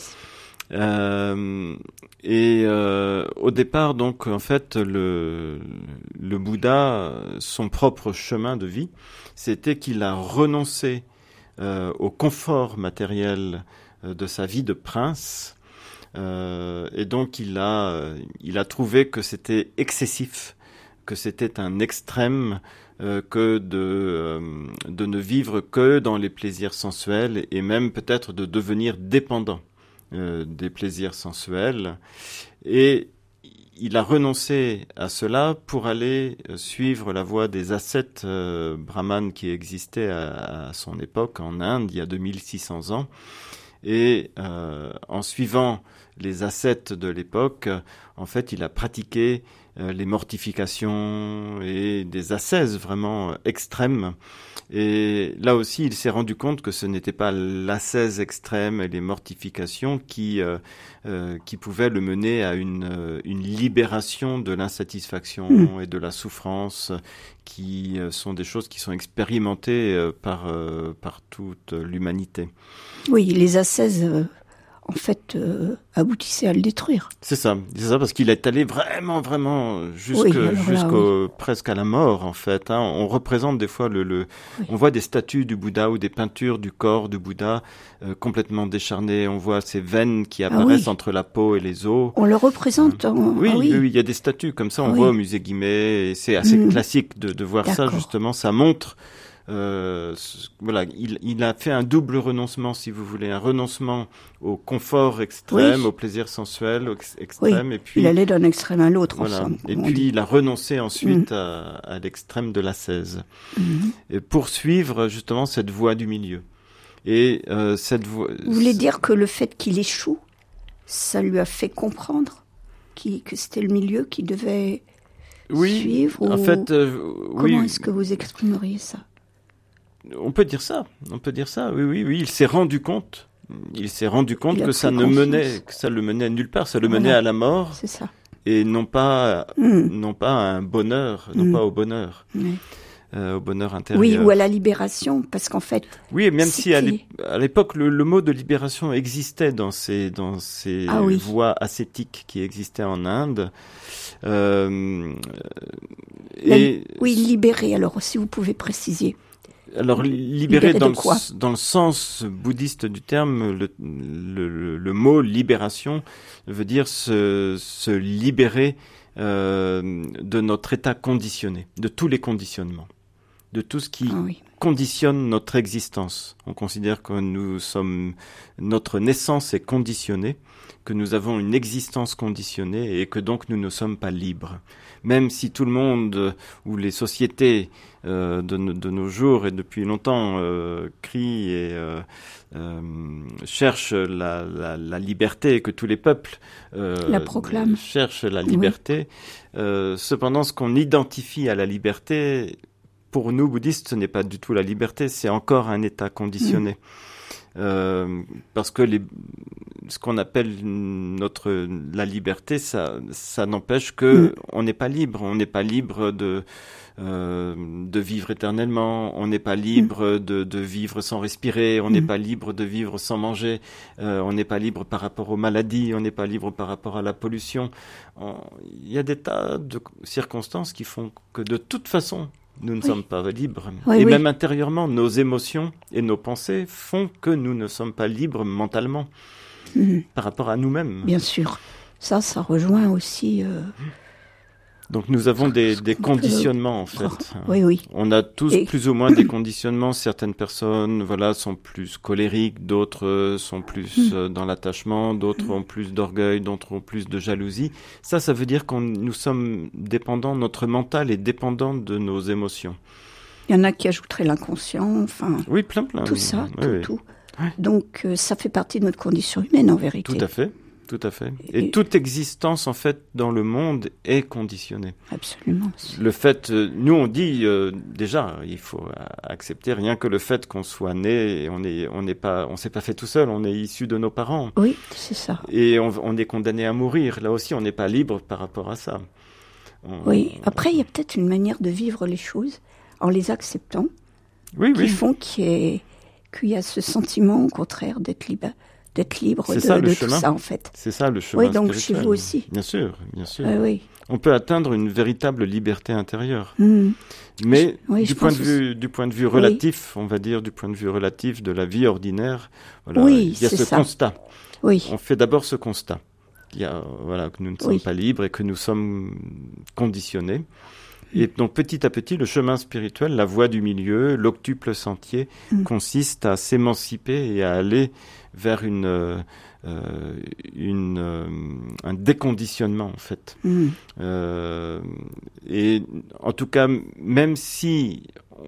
Euh, et euh, au départ, donc, en fait, le, le Bouddha, son propre chemin de vie, c'était qu'il a renoncé euh, au confort matériel de sa vie de prince, euh, et donc il a, il a trouvé que c'était excessif, que c'était un extrême, euh, que de, euh, de ne vivre que dans les plaisirs sensuels, et même peut-être de devenir dépendant euh, des plaisirs sensuels. Et il a renoncé à cela pour aller suivre la voie des ascètes euh, brahmanes qui existaient à, à son époque en Inde, il y a deux mille six cents ans. Et euh, en suivant les ascètes de l'époque, en fait, il a pratiqué euh, les mortifications et des ascèses vraiment extrêmes. Et là aussi, il s'est rendu compte que ce n'était pas l'ascèse extrême et les mortifications qui euh, euh, qui pouvaient le mener à une euh, une libération de l'insatisfaction mmh. et de la souffrance, qui euh, sont des choses qui sont expérimentées euh, par euh, par toute l'humanité. Oui, les ascèses, euh, en fait, euh, aboutissait à le détruire. C'est ça, c'est ça, parce qu'il est allé vraiment, vraiment jusque, oui, jusqu'au oui. presque à la mort, en fait. Hein. On représente des fois le, le oui. on voit des statues du Bouddha ou des peintures du corps du Bouddha euh, complètement décharnées. On voit ces veines qui apparaissent ah, oui. entre la peau et les os. On le représente. Euh, en... oui, ah, oui, oui, il y a des statues comme ça. On ah, voit oui. au musée Guimet. Et c'est assez mmh. classique de, de voir D'accord. ça justement. Ça montre. Euh, voilà, il, il a fait un double renoncement, si vous voulez, un renoncement au confort extrême, oui. au plaisir sensuel au ex- extrême, oui. et puis il allait d'un extrême à l'autre. Voilà. Ensemble, et puis dit. il a renoncé ensuite mmh. à, à l'extrême de l'ascèse, mmh. et pour suivre justement cette voie du milieu. Et euh, cette voie. Vous voulez dire que le fait qu'il échoue, ça lui a fait comprendre qu'il, que c'était le milieu qui devait oui. suivre. En ou... fait, euh, comment oui. est-ce que vous exprimeriez ça? On peut dire ça, on peut dire ça, oui, oui, oui. Il s'est rendu compte, il s'est rendu compte il que ça ne menait, que ça le menait nulle part, ça le voilà. menait à la mort. C'est ça. Et non pas, mmh. non pas à un bonheur, non mmh. pas au bonheur, mmh. euh, au bonheur intérieur. Oui, ou à la libération, parce qu'en fait. Oui, même si à l'époque le, le mot de libération existait dans ces, dans ces ah, oui. voies ascétiques qui existaient en Inde. Euh, la, et oui, libérer. Alors, si vous pouvez préciser. Alors, libérer, libérer dans, le, dans le sens bouddhiste du terme, le, le, le mot libération veut dire se, se libérer euh, de notre état conditionné, de tous les conditionnements, de tout ce qui ah, oui. conditionne notre existence. On considère que nous sommes, notre naissance est conditionnée, que nous avons une existence conditionnée et que donc nous ne sommes pas libres. Même si tout le monde ou les sociétés euh, de, de nos jours et depuis longtemps euh, crient et euh, euh, cherchent la, la, la liberté, que tous les peuples euh, la proclament. cherchent la liberté, oui. euh, cependant ce qu'on identifie à la liberté, pour nous bouddhistes, ce n'est pas du tout la liberté, c'est encore un état conditionné. Mmh. Euh, parce que les, ce qu'on appelle notre la liberté, ça, ça n'empêche que mmh. on n'est pas libre. On n'est pas libre de euh, de vivre éternellement. On n'est pas libre mmh. de, de vivre sans respirer. On n'est mmh. pas libre de vivre sans manger. Euh, on n'est pas libre par rapport aux maladies. On n'est pas libre par rapport à la pollution. Il y a des tas de circonstances qui font que de toute façon, nous ne oui. sommes pas libres. Oui, et oui. même intérieurement, nos émotions et nos pensées font que nous ne sommes pas libres mentalement mmh. par rapport à nous-mêmes. Bien sûr. Ça, ça rejoint aussi... Euh... Donc nous avons des, des conditionnements, en fait. Oh, oui, oui. On a tous et... plus ou moins des conditionnements. Certaines personnes voilà, sont plus colériques, d'autres sont plus mmh. dans l'attachement, d'autres mmh. ont plus d'orgueil, d'autres ont plus de jalousie. Ça, ça veut dire que nous sommes dépendants, notre mental est dépendant de nos émotions. Il y en a qui ajouteraient l'inconscient, enfin... Oui, plein, plein. Tout ça, oui, tout, oui. tout. Ouais. Donc euh, ça fait partie de notre condition humaine, en vérité. Tout à fait. Tout à fait. Et, et toute existence, en fait, dans le monde est conditionnée. Absolument. Le fait, euh, nous on dit euh, déjà, il faut accepter rien que le fait qu'on soit né, et on est, on n'est pas, on s'est pas fait tout seul, on est issu de nos parents. Oui, c'est ça. Et on, on est condamné à mourir. Là aussi, on n'est pas libre par rapport à ça. On, oui. Après, il y a peut-être une manière de vivre les choses en les acceptant, oui, qui oui. font qu'il y, ait, qu'il y a ce sentiment, au contraire, d'être libre. d'être libre c'est de, ça, de chemin. tout ça, en fait. C'est ça, le chemin oui, donc spirituel. chez vous aussi. Bien sûr, bien sûr. Euh, oui. On peut atteindre une véritable liberté intérieure. Mmh. Mais oui, du, point de vue, du point de vue relatif, oui. on va dire, du point de vue relatif de la vie ordinaire, voilà, oui, il y a ce ça. constat. Oui. On fait d'abord ce constat. Il y a, voilà, que nous ne sommes oui. pas libres et que nous sommes conditionnés. Et donc petit à petit, le chemin spirituel, la voie du milieu, l'octuple sentier, mmh. consiste à s'émanciper et à aller vers une, euh, une, euh, un déconditionnement, en fait. Mmh. Euh, et en tout cas, même si,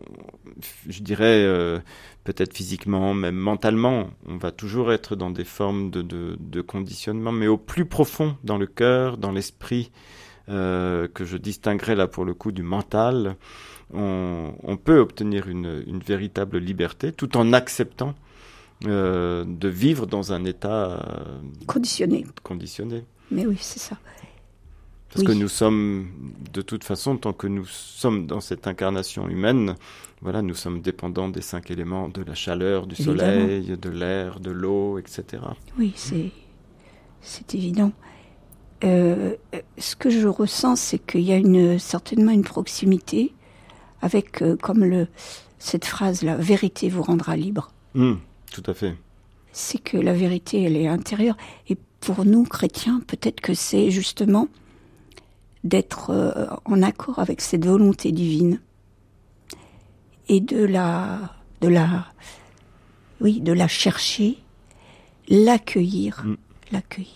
je dirais, euh, peut-être physiquement, même mentalement, on va toujours être dans des formes de, de, de conditionnement, mais au plus profond, dans le cœur, dans l'esprit, Euh, que je distinguerai là pour le coup du mental, on, on peut obtenir une, une véritable liberté tout en acceptant euh, de vivre dans un état euh, conditionné. conditionné. Mais oui, c'est ça. Parce oui. que nous sommes, de toute façon, tant que nous sommes dans cette incarnation humaine, voilà, nous sommes dépendants des cinq éléments, de la chaleur, du évidemment. soleil, de l'air, de l'eau, et cetera. Oui, c'est, c'est évident. Euh, ce que je ressens, c'est qu'il y a une, certainement une proximité avec, euh, comme le, cette phrase-là, « vérité vous rendra libre mmh, ». Tout à fait. C'est que la vérité, elle est intérieure. Et pour nous, chrétiens, peut-être que c'est justement d'être euh, en accord avec cette volonté divine et de la, de la, oui, de la chercher, l'accueillir, mmh. l'accueillir.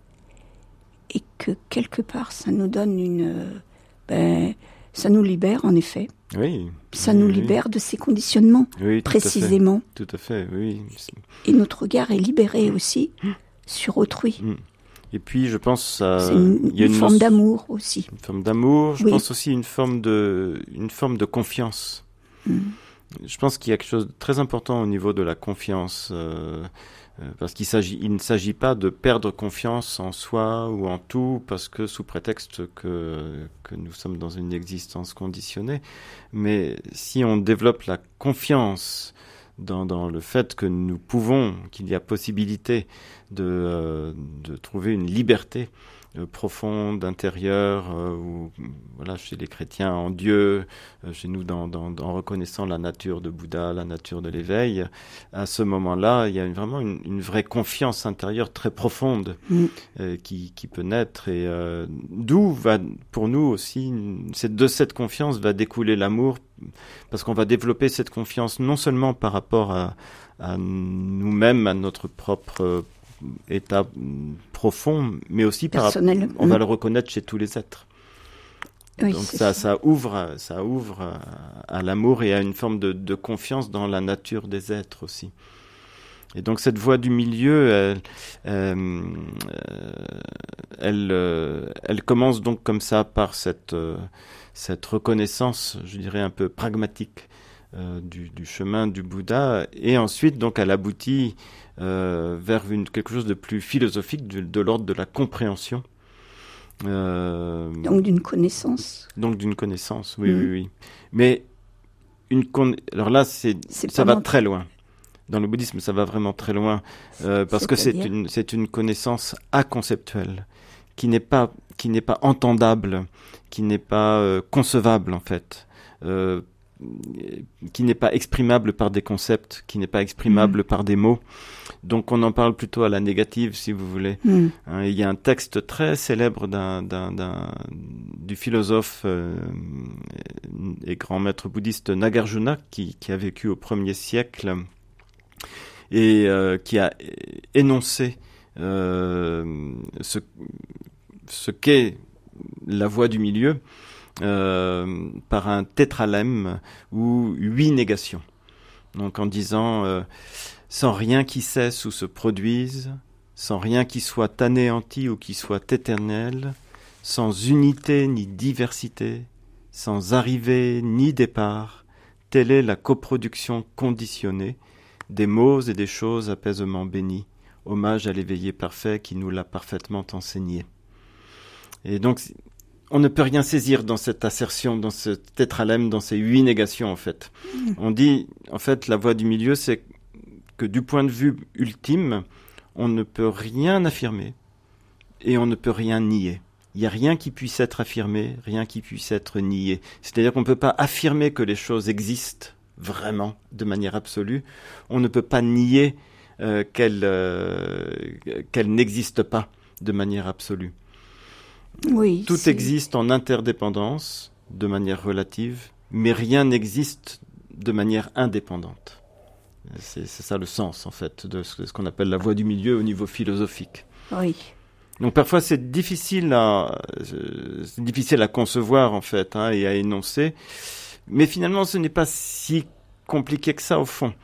Et que quelque part, ça nous donne une... Ben, ça nous libère, en effet. Oui. Ça oui, nous oui. libère de ces conditionnements, oui, tout précisément. À fait. Tout à fait, oui. Et notre regard est libéré aussi sur autrui. Et puis, je pense... Euh, C'est une, il y a une une forme no- d'amour aussi. Une forme d'amour. Je oui. pense aussi une forme de, une forme de confiance. Mm. Je pense qu'il y a quelque chose de très important au niveau de la confiance. Euh, Parce qu'il s'agit, il ne s'agit pas de perdre confiance en soi ou en tout, parce que sous prétexte que, que nous sommes dans une existence conditionnée. Mais si on développe la confiance dans, dans le fait que nous pouvons, qu'il y a possibilité de, euh, de trouver une liberté euh, profonde, intérieure, euh, ou voilà, chez les chrétiens en Dieu, euh, chez nous dans, dans, en reconnaissant la nature de Bouddha, la nature de l'éveil, à ce moment-là, il y a une, vraiment une, une vraie confiance intérieure très profonde mm. euh, qui, qui peut naître, et euh, d'où va pour nous aussi, c'est de cette confiance va découler l'amour, parce qu'on va développer cette confiance non seulement par rapport à, à nous-mêmes, à notre propre état profond, mais aussi par rapport, on va le reconnaître chez tous les êtres. Oui, donc ça, ça. ça ouvre, ça ouvre à, à l'amour et à une forme de, de confiance dans la nature des êtres aussi. Et donc cette voie du milieu, elle, euh, elle, euh, elle commence donc comme ça par cette, euh, cette reconnaissance, je dirais un peu pragmatique euh, du, du chemin du Bouddha, et ensuite donc elle aboutit euh, vers une, quelque chose de plus philosophique, de, de l'ordre de la compréhension. Euh, donc d'une connaissance. Donc d'une connaissance, oui, mmh. oui, oui. Mais une con... alors là, c'est, c'est ça va très loin. Dans le bouddhisme, ça va vraiment très loin, euh, parce que c'est une, c'est une connaissance aconceptuelle, qui n'est pas, qui n'est pas entendable, qui n'est pas euh, concevable en fait, euh, qui n'est pas exprimable par des concepts, qui n'est pas exprimable mmh. par des mots. Donc on en parle plutôt à la négative, si vous voulez. Mmh. Hein, il y a un texte très célèbre d'un, d'un, d'un, du philosophe euh, et grand maître bouddhiste Nagarjuna, qui, qui a vécu au premier siècle, et euh, qui a énoncé euh, ce, ce qu'est la voie du milieu euh, par un tétralemme ou huit négations. Donc en disant euh, sans rien qui cesse ou se produise, sans rien qui soit anéanti ou qui soit éternel, sans unité ni diversité, sans arrivée ni départ, telle est la coproduction conditionnée des mots et des choses apaisemment bénis, hommage à l'éveillé parfait qui nous l'a parfaitement enseigné. Et donc, on ne peut rien saisir dans cette assertion, dans ce tétralemme, dans ces huit négations, en fait. Mmh. On dit, en fait, la voie du milieu, c'est que du point de vue ultime, on ne peut rien affirmer et on ne peut rien nier. Il n'y a rien qui puisse être affirmé, rien qui puisse être nié. C'est-à-dire qu'on ne peut pas affirmer que les choses existent vraiment, de manière absolue. On ne peut pas nier euh, qu'elles euh, qu'elle n'existent pas de manière absolue. Oui, Tout c'est... existe en interdépendance, de manière relative, mais rien n'existe de manière indépendante. C'est, c'est ça le sens, en fait, de ce, de ce qu'on appelle la voie du milieu au niveau philosophique. Oui. Donc parfois c'est difficile à, euh, c'est difficile à concevoir, en fait, hein, et à énoncer. Mais finalement, ce n'est pas si compliqué que ça, au fond.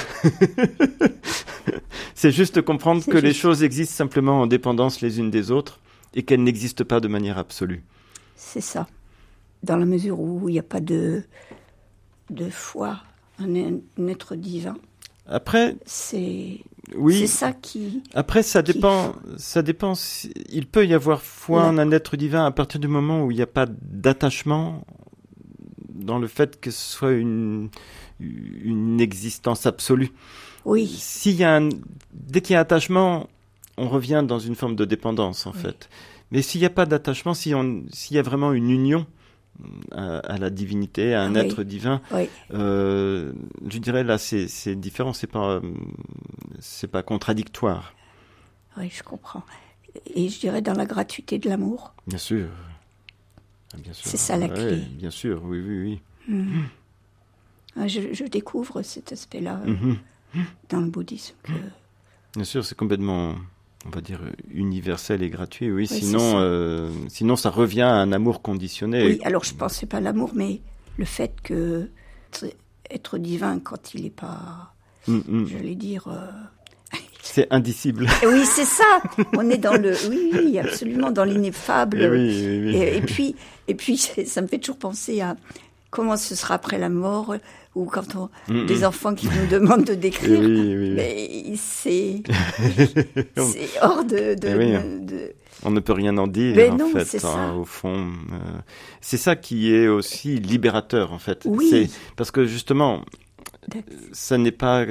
C'est juste comprendre C'est que juste. les choses existent simplement en dépendance les unes des autres et qu'elles n'existent pas de manière absolue. C'est ça. Dans la mesure où il n'y a pas de, de foi en un être divin. Après, c'est... Oui. C'est ça qui... Après, ça qui... dépend. Ça dépend. Il peut y avoir foi en un être divin à partir du moment où il n'y a pas d'attachement dans le fait que ce soit une, une existence absolue. Oui. S'il y a un, dès qu'il y a attachement, on revient dans une forme de dépendance, en oui. fait. Mais s'il n'y a pas d'attachement, si on, s'il y a vraiment une union à, à la divinité, à un oui. être divin, oui. euh, je dirais là, c'est, c'est différent, c'est pas, c'est pas contradictoire. Oui, je comprends. Et je dirais dans la gratuité de l'amour. Bien sûr. Bien sûr. C'est ça la clé. Ouais, bien sûr, oui, oui, oui. Mmh. Ah, je, je découvre cet aspect-là euh, mmh. dans le bouddhisme. Que... Bien sûr, c'est complètement, on va dire, universel et gratuit. Oui, oui sinon, ça. Euh, sinon ça revient à un amour conditionné. Oui, alors je pensais pas à l'amour, mais le fait que être divin quand il n'est pas, mmh. j'allais dire. Euh... C'est indicible. Oui, c'est ça. On est dans le, oui, oui, absolument dans l'ineffable. Et, oui, oui, oui. Et, et puis, et puis, ça me fait toujours penser à comment ce sera après la mort, ou quand on, mm-hmm. des enfants qui nous demandent de décrire. Oui, oui, oui. Mais c'est, c'est hors de, de, oui, de, de... On ne peut rien en dire, mais en non, fait, c'est hein, ça. au fond. Euh, c'est ça qui est aussi libérateur, en fait. Oui. C'est parce que justement, ça n'est pas.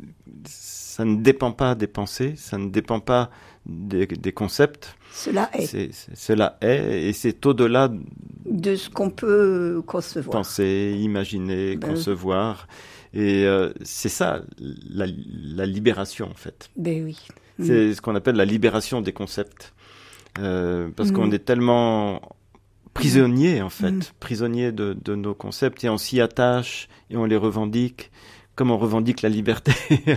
Ça ne dépend pas des pensées, ça ne dépend pas des, des concepts. Cela est. C'est, c'est, cela est, et c'est au-delà de ce qu'on peut concevoir. Penser, imaginer, ben concevoir. Oui. Et euh, c'est ça, la, la libération, en fait. Ben oui. C'est mmh. ce qu'on appelle la libération des concepts. Euh, parce mmh. qu'on est tellement prisonnier, en fait, mmh. prisonnier de, de nos concepts, et on s'y attache, et on les revendique. Comme on revendique la liberté,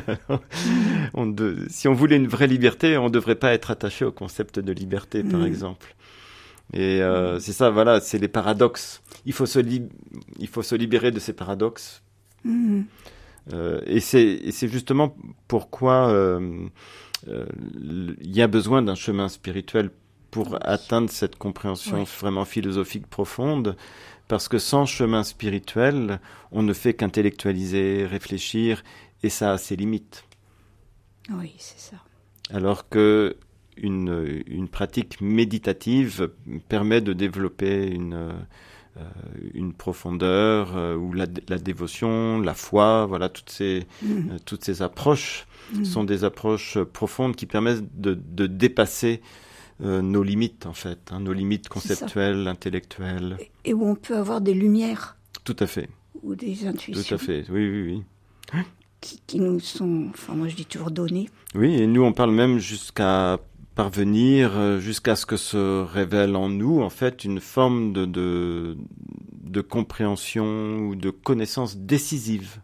on de, si on voulait une vraie liberté, on ne devrait pas être attaché au concept de liberté, par mmh. exemple. Et euh, c'est ça, voilà, c'est les paradoxes. Il faut se, li- il faut se libérer de ces paradoxes. Mmh. Euh, et, c'est, et c'est justement pourquoi euh, euh, il y a besoin d'un chemin spirituel pour atteindre cette compréhension oui. vraiment philosophique profonde. Parce que sans chemin spirituel, on ne fait qu'intellectualiser, réfléchir, et ça a ses limites. Oui, c'est ça. Alors que une, une pratique méditative permet de développer une, euh, une profondeur, euh, ou la, la dévotion, la foi, voilà, toutes ces, mmh. euh, toutes ces approches mmh. sont des approches profondes qui permettent de, de dépasser Euh, nos limites, en fait, hein, nos limites conceptuelles, intellectuelles. Et, et où on peut avoir des lumières. Tout à fait. Ou des intuitions. Tout à fait, oui, oui, oui. Qui, qui nous sont, enfin moi je dis toujours données. Oui, et nous on parle même jusqu'à parvenir, jusqu'à ce que se révèle en nous, en fait, une forme de, de, de compréhension ou de connaissance décisive.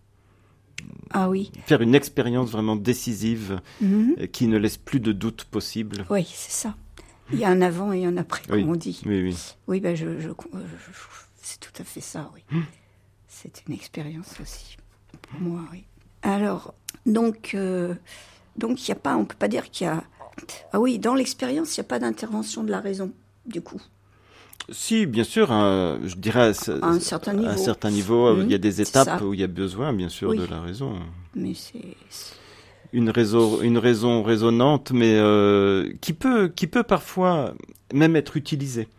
Ah oui. Faire une expérience vraiment décisive, mm-hmm. qui ne laisse plus de doute possible. Oui, c'est ça. Il y a un avant et un après, oui. comme on dit. Oui, oui. Oui, ben je, je, je, c'est tout à fait ça, oui. Mmh. C'est une expérience aussi, pour moi, oui. Alors, donc, euh, donc il y a pas, on peut pas dire qu'il y a... Ah oui, dans l'expérience, il n'y a pas d'intervention de la raison, du coup. Si, bien sûr, hein, je dirais à, à un certain niveau. À un certain niveau, mmh, il y a des étapes où il y a besoin, bien sûr, oui. de la raison. Mais c'est... c'est... Une raison, une raison résonante, mais euh, qui peut, qui peut parfois même être utilisée,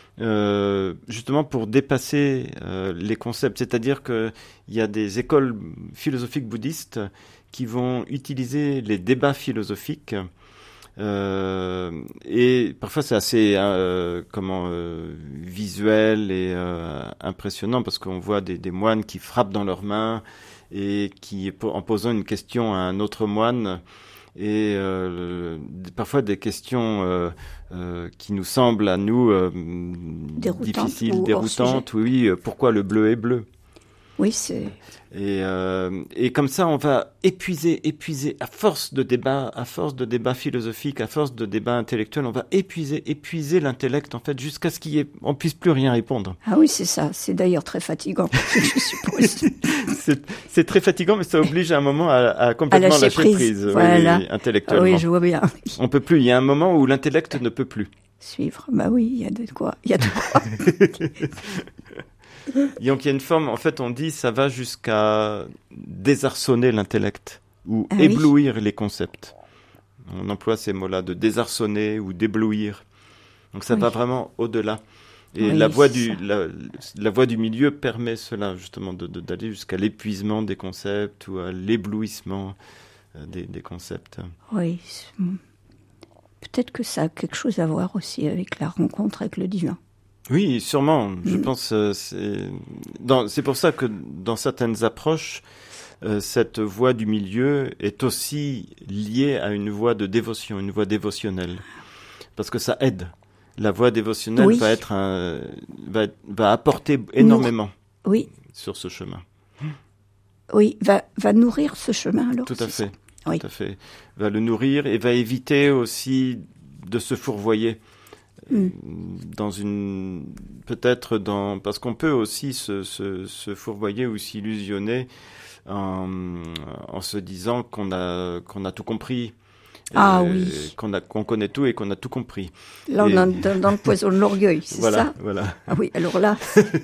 euh, justement pour dépasser euh, les concepts. C'est-à-dire que il y a des écoles philosophiques bouddhistes qui vont utiliser les débats philosophiques. Euh, et parfois c'est assez euh, comment euh, visuel et euh, impressionnant parce qu'on voit des, des moines qui frappent dans leurs mains et qui, en posant une question à un autre moine, et euh, parfois des questions euh, euh, qui nous semblent à nous euh, difficiles, déroutantes. Oui, pourquoi le bleu est bleu? Oui, c'est... Et, euh, et comme ça, on va épuiser, épuiser, à force de débat, à force de débat philosophique, à force de débat intellectuel, on va épuiser, épuiser l'intellect, en fait, jusqu'à ce qu'on ne puisse plus rien répondre. Ah oui, c'est ça. C'est d'ailleurs très fatigant, je suppose. c'est, c'est très fatigant, mais ça oblige à un moment à, à complètement à lâcher, lâcher prise, prise voilà. oui, intellectuellement. Oui, je vois bien. On peut plus. Il y a un moment où l'intellect ne peut plus. Suivre. Bah oui, il y a de quoi. Il y a de quoi. Donc il y a une forme, en fait on dit ça va jusqu'à désarçonner l'intellect. ou ah, éblouir oui. les concepts. On emploie ces mots-là, de désarçonner ou d'éblouir. Donc ça oui. va vraiment au-delà. Et oui, la, voie du, la, la voie du milieu permet cela, justement, de, de, d'aller jusqu'à l'épuisement des concepts ou à l'éblouissement euh, des, des concepts. Oui, peut-être que ça a quelque chose à voir aussi avec la rencontre avec le divin. Oui, sûrement. Mm. Je pense euh, c'est dans, c'est pour ça que dans certaines approches, euh, cette voie du milieu est aussi liée à une voie de dévotion, une voie dévotionnelle, parce que ça aide. La voie dévotionnelle oui. va être un, va, va apporter énormément Nour- oui. sur ce chemin. Oui, va, va nourrir ce chemin alors. Tout à fait. Oui. Tout à fait. Va le nourrir et va éviter aussi de se fourvoyer mm. dans une, peut-être dans, parce qu'on peut aussi se, se, se fourvoyer ou s'illusionner en, en se disant qu'on a, qu'on a tout compris. Ah euh, oui. Qu'on, a, qu'on connaît tout et qu'on a tout compris. Là, on est dans, dans le poison de l'orgueil, c'est voilà, ça Voilà. Ah oui, alors là,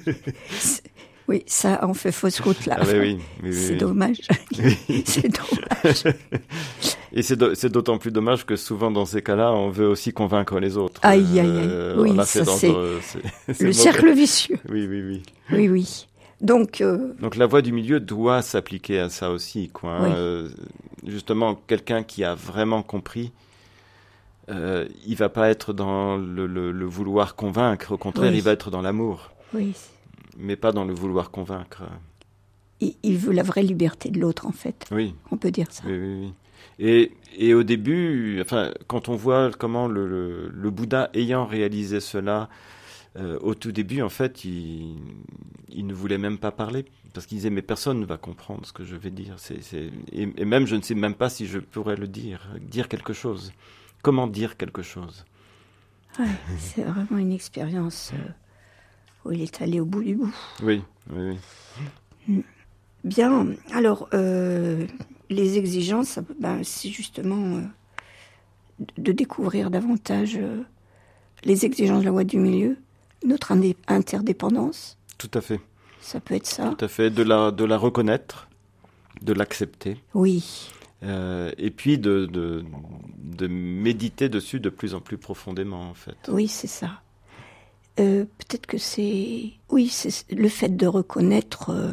oui, ça, on fait fausse route là. Ah oui, oui, oui, c'est oui. dommage. c'est dommage. Et c'est, do- c'est d'autant plus dommage que souvent dans ces cas-là, on veut aussi convaincre les autres. Aïe, aïe, aïe. Euh, oui, ça, c'est, c'est, c'est, c'est le mauvais. cercle vicieux. Oui, oui, oui. Oui, oui. Donc, euh... Donc la voie du milieu doit s'appliquer à ça aussi, quoi. Hein. Oui. Euh, justement, quelqu'un qui a vraiment compris, euh, il va pas être dans le, le, le vouloir convaincre. Au contraire, oui. il va être dans l'amour. Oui. Mais pas dans le vouloir convaincre. Il, il veut la vraie liberté de l'autre, en fait. Oui. On peut dire ça. Oui, oui, oui. Et, et au début, enfin, quand on voit comment le, le, le Bouddha ayant réalisé cela, euh, au tout début, en fait, il, il ne voulait même pas parler. Parce qu'il disait, mais personne ne va comprendre ce que je vais dire. C'est, c'est... Et, et même, je ne sais même pas si je pourrais le dire. Dire quelque chose. Comment dire quelque chose? Ouais, c'est vraiment une expérience euh, où il est allé au bout du bout. Oui, oui, oui. Bien, alors, euh, les exigences, ben, c'est justement euh, de découvrir davantage euh, les exigences de la voie du milieu, notre indé- interdépendance. Tout à fait. Ça peut être ça. Tout à fait, de la, de la reconnaître, de l'accepter. Oui. Euh, et puis de, de, de méditer dessus de plus en plus profondément, en fait. Oui, c'est ça. Euh, peut-être que c'est... Oui, c'est le fait de reconnaître euh,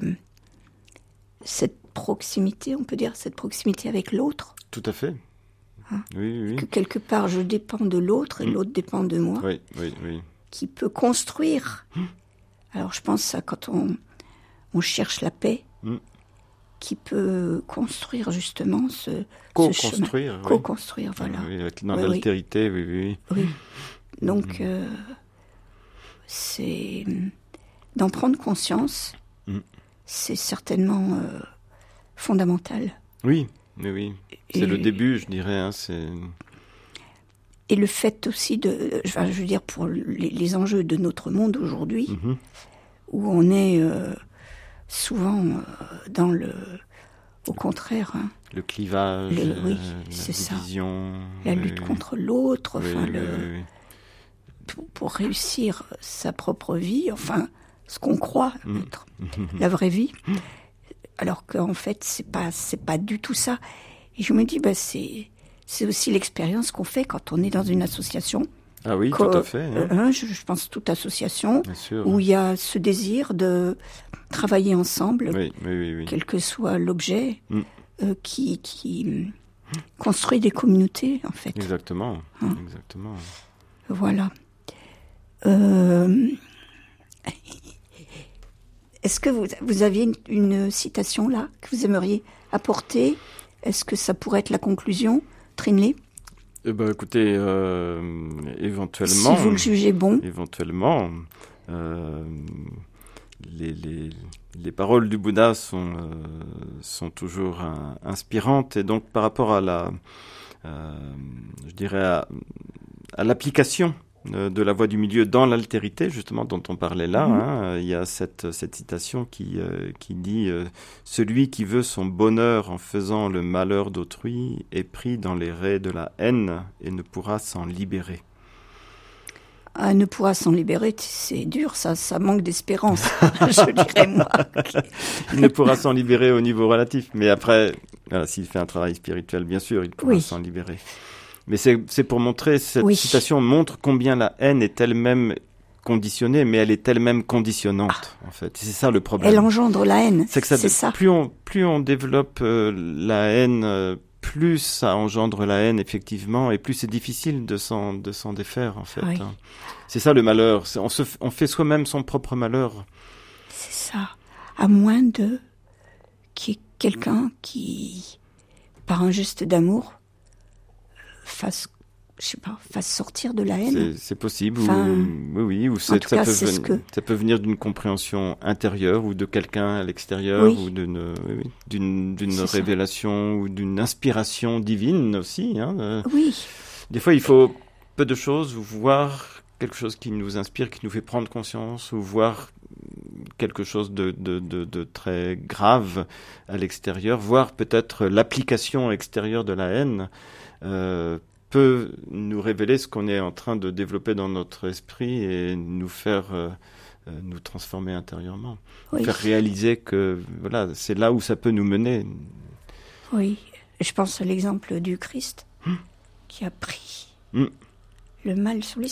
cette proximité, on peut dire, cette proximité avec l'autre. Tout à fait. Hein? Oui, oui. Que quelque part, je dépends de l'autre et mmh. l'autre dépend de moi. Oui, oui, oui. Qui peut construire. Mmh. Alors, je pense à quand on, on cherche la paix, mmh. qui peut construire justement ce, co-construire, ce chemin. Oui. Co-construire, voilà. Oui, dans oui, l'altérité, oui, oui. Oui. Donc, mmh. euh, c'est d'en prendre conscience, mmh. c'est certainement euh, fondamental. Oui, oui, oui. C'est et, le début, je dirais. Hein, c'est... Et le fait aussi de, je veux dire, pour les, les enjeux de notre monde aujourd'hui, mmh. où on est euh, souvent euh, dans le, au contraire. Hein, le clivage, le, oui, la c'est division. Ça. La oui, lutte oui. contre l'autre, oui, enfin, oui, le, oui, oui. Pour, pour réussir sa propre vie, enfin, ce qu'on croit mmh. être la vraie vie, alors qu'en fait, c'est pas, c'est pas du tout ça. Et je me dis, bah, c'est, c'est aussi l'expérience qu'on fait quand on est dans une association. Ah oui, tout à fait. Hein. Euh, je, je pense toute association sûr, où hein. il y a ce désir de travailler ensemble, oui, oui, oui, oui. quel que soit l'objet, mm. euh, qui, qui construit des communautés, en fait. Exactement, hein. exactement. Voilà. Euh... Est-ce que vous, vous aviez une, une citation là que vous aimeriez apporter? Est-ce que ça pourrait être la conclusion, Trinley? Eh ben, écoutez, euh, éventuellement... Si vous le jugez bon. Éventuellement. Euh, les, les, les paroles du Bouddha sont, euh, sont toujours euh, inspirantes. Et donc, par rapport à la... Euh, je dirais à, à l'application de la voie du milieu dans l'altérité, justement, dont on parlait là. Mmh. Hein, il y a cette, cette citation qui, euh, qui dit euh, « Celui qui veut son bonheur en faisant le malheur d'autrui est pris dans les raies de la haine et ne pourra s'en libérer. » Ah, ne pourra s'en libérer, c'est dur, ça, ça manque d'espérance, je dirais moi. Il ne pourra s'en libérer au niveau relatif, mais après, voilà, s'il fait un travail spirituel, bien sûr, il pourra oui. s'en libérer. Mais c'est, c'est pour montrer, cette oui. citation montre combien la haine est elle-même conditionnée, mais elle est elle-même conditionnante, ah. en fait. C'est ça le problème. Elle engendre la haine, c'est, que ça, c'est ça. Plus on, plus on développe euh, la haine, euh, plus ça engendre la haine, effectivement, et plus c'est difficile de s'en, de s'en défaire, en fait. Oui. Hein. C'est ça le malheur. C'est, on, se, on fait soi-même son propre malheur. C'est ça. À moins de qu'il y ait quelqu'un qui, par un geste d'amour, fasse, je sais pas, fasse sortir de la haine. C'est, c'est possible. Enfin, ou, oui, oui. Ou c'est, ça, cas, peut c'est ven- ce que... ça peut venir d'une compréhension intérieure ou de quelqu'un à l'extérieur oui. ou d'une, oui, oui, d'une, d'une révélation ça. Ou d'une inspiration divine aussi. Hein. Euh, oui. Des fois, il faut peu de choses, voir quelque chose qui nous inspire, qui nous fait prendre conscience, ou voir quelque chose de, de, de, de très grave à l'extérieur, voir peut-être l'application extérieure de la haine, euh, peut nous révéler ce qu'on est en train de développer dans notre esprit et nous faire euh, nous transformer intérieurement, oui. faire réaliser que voilà, c'est là où ça peut nous mener. Oui, je pense à l'exemple du Christ hum. qui a pris hum. le mal sur les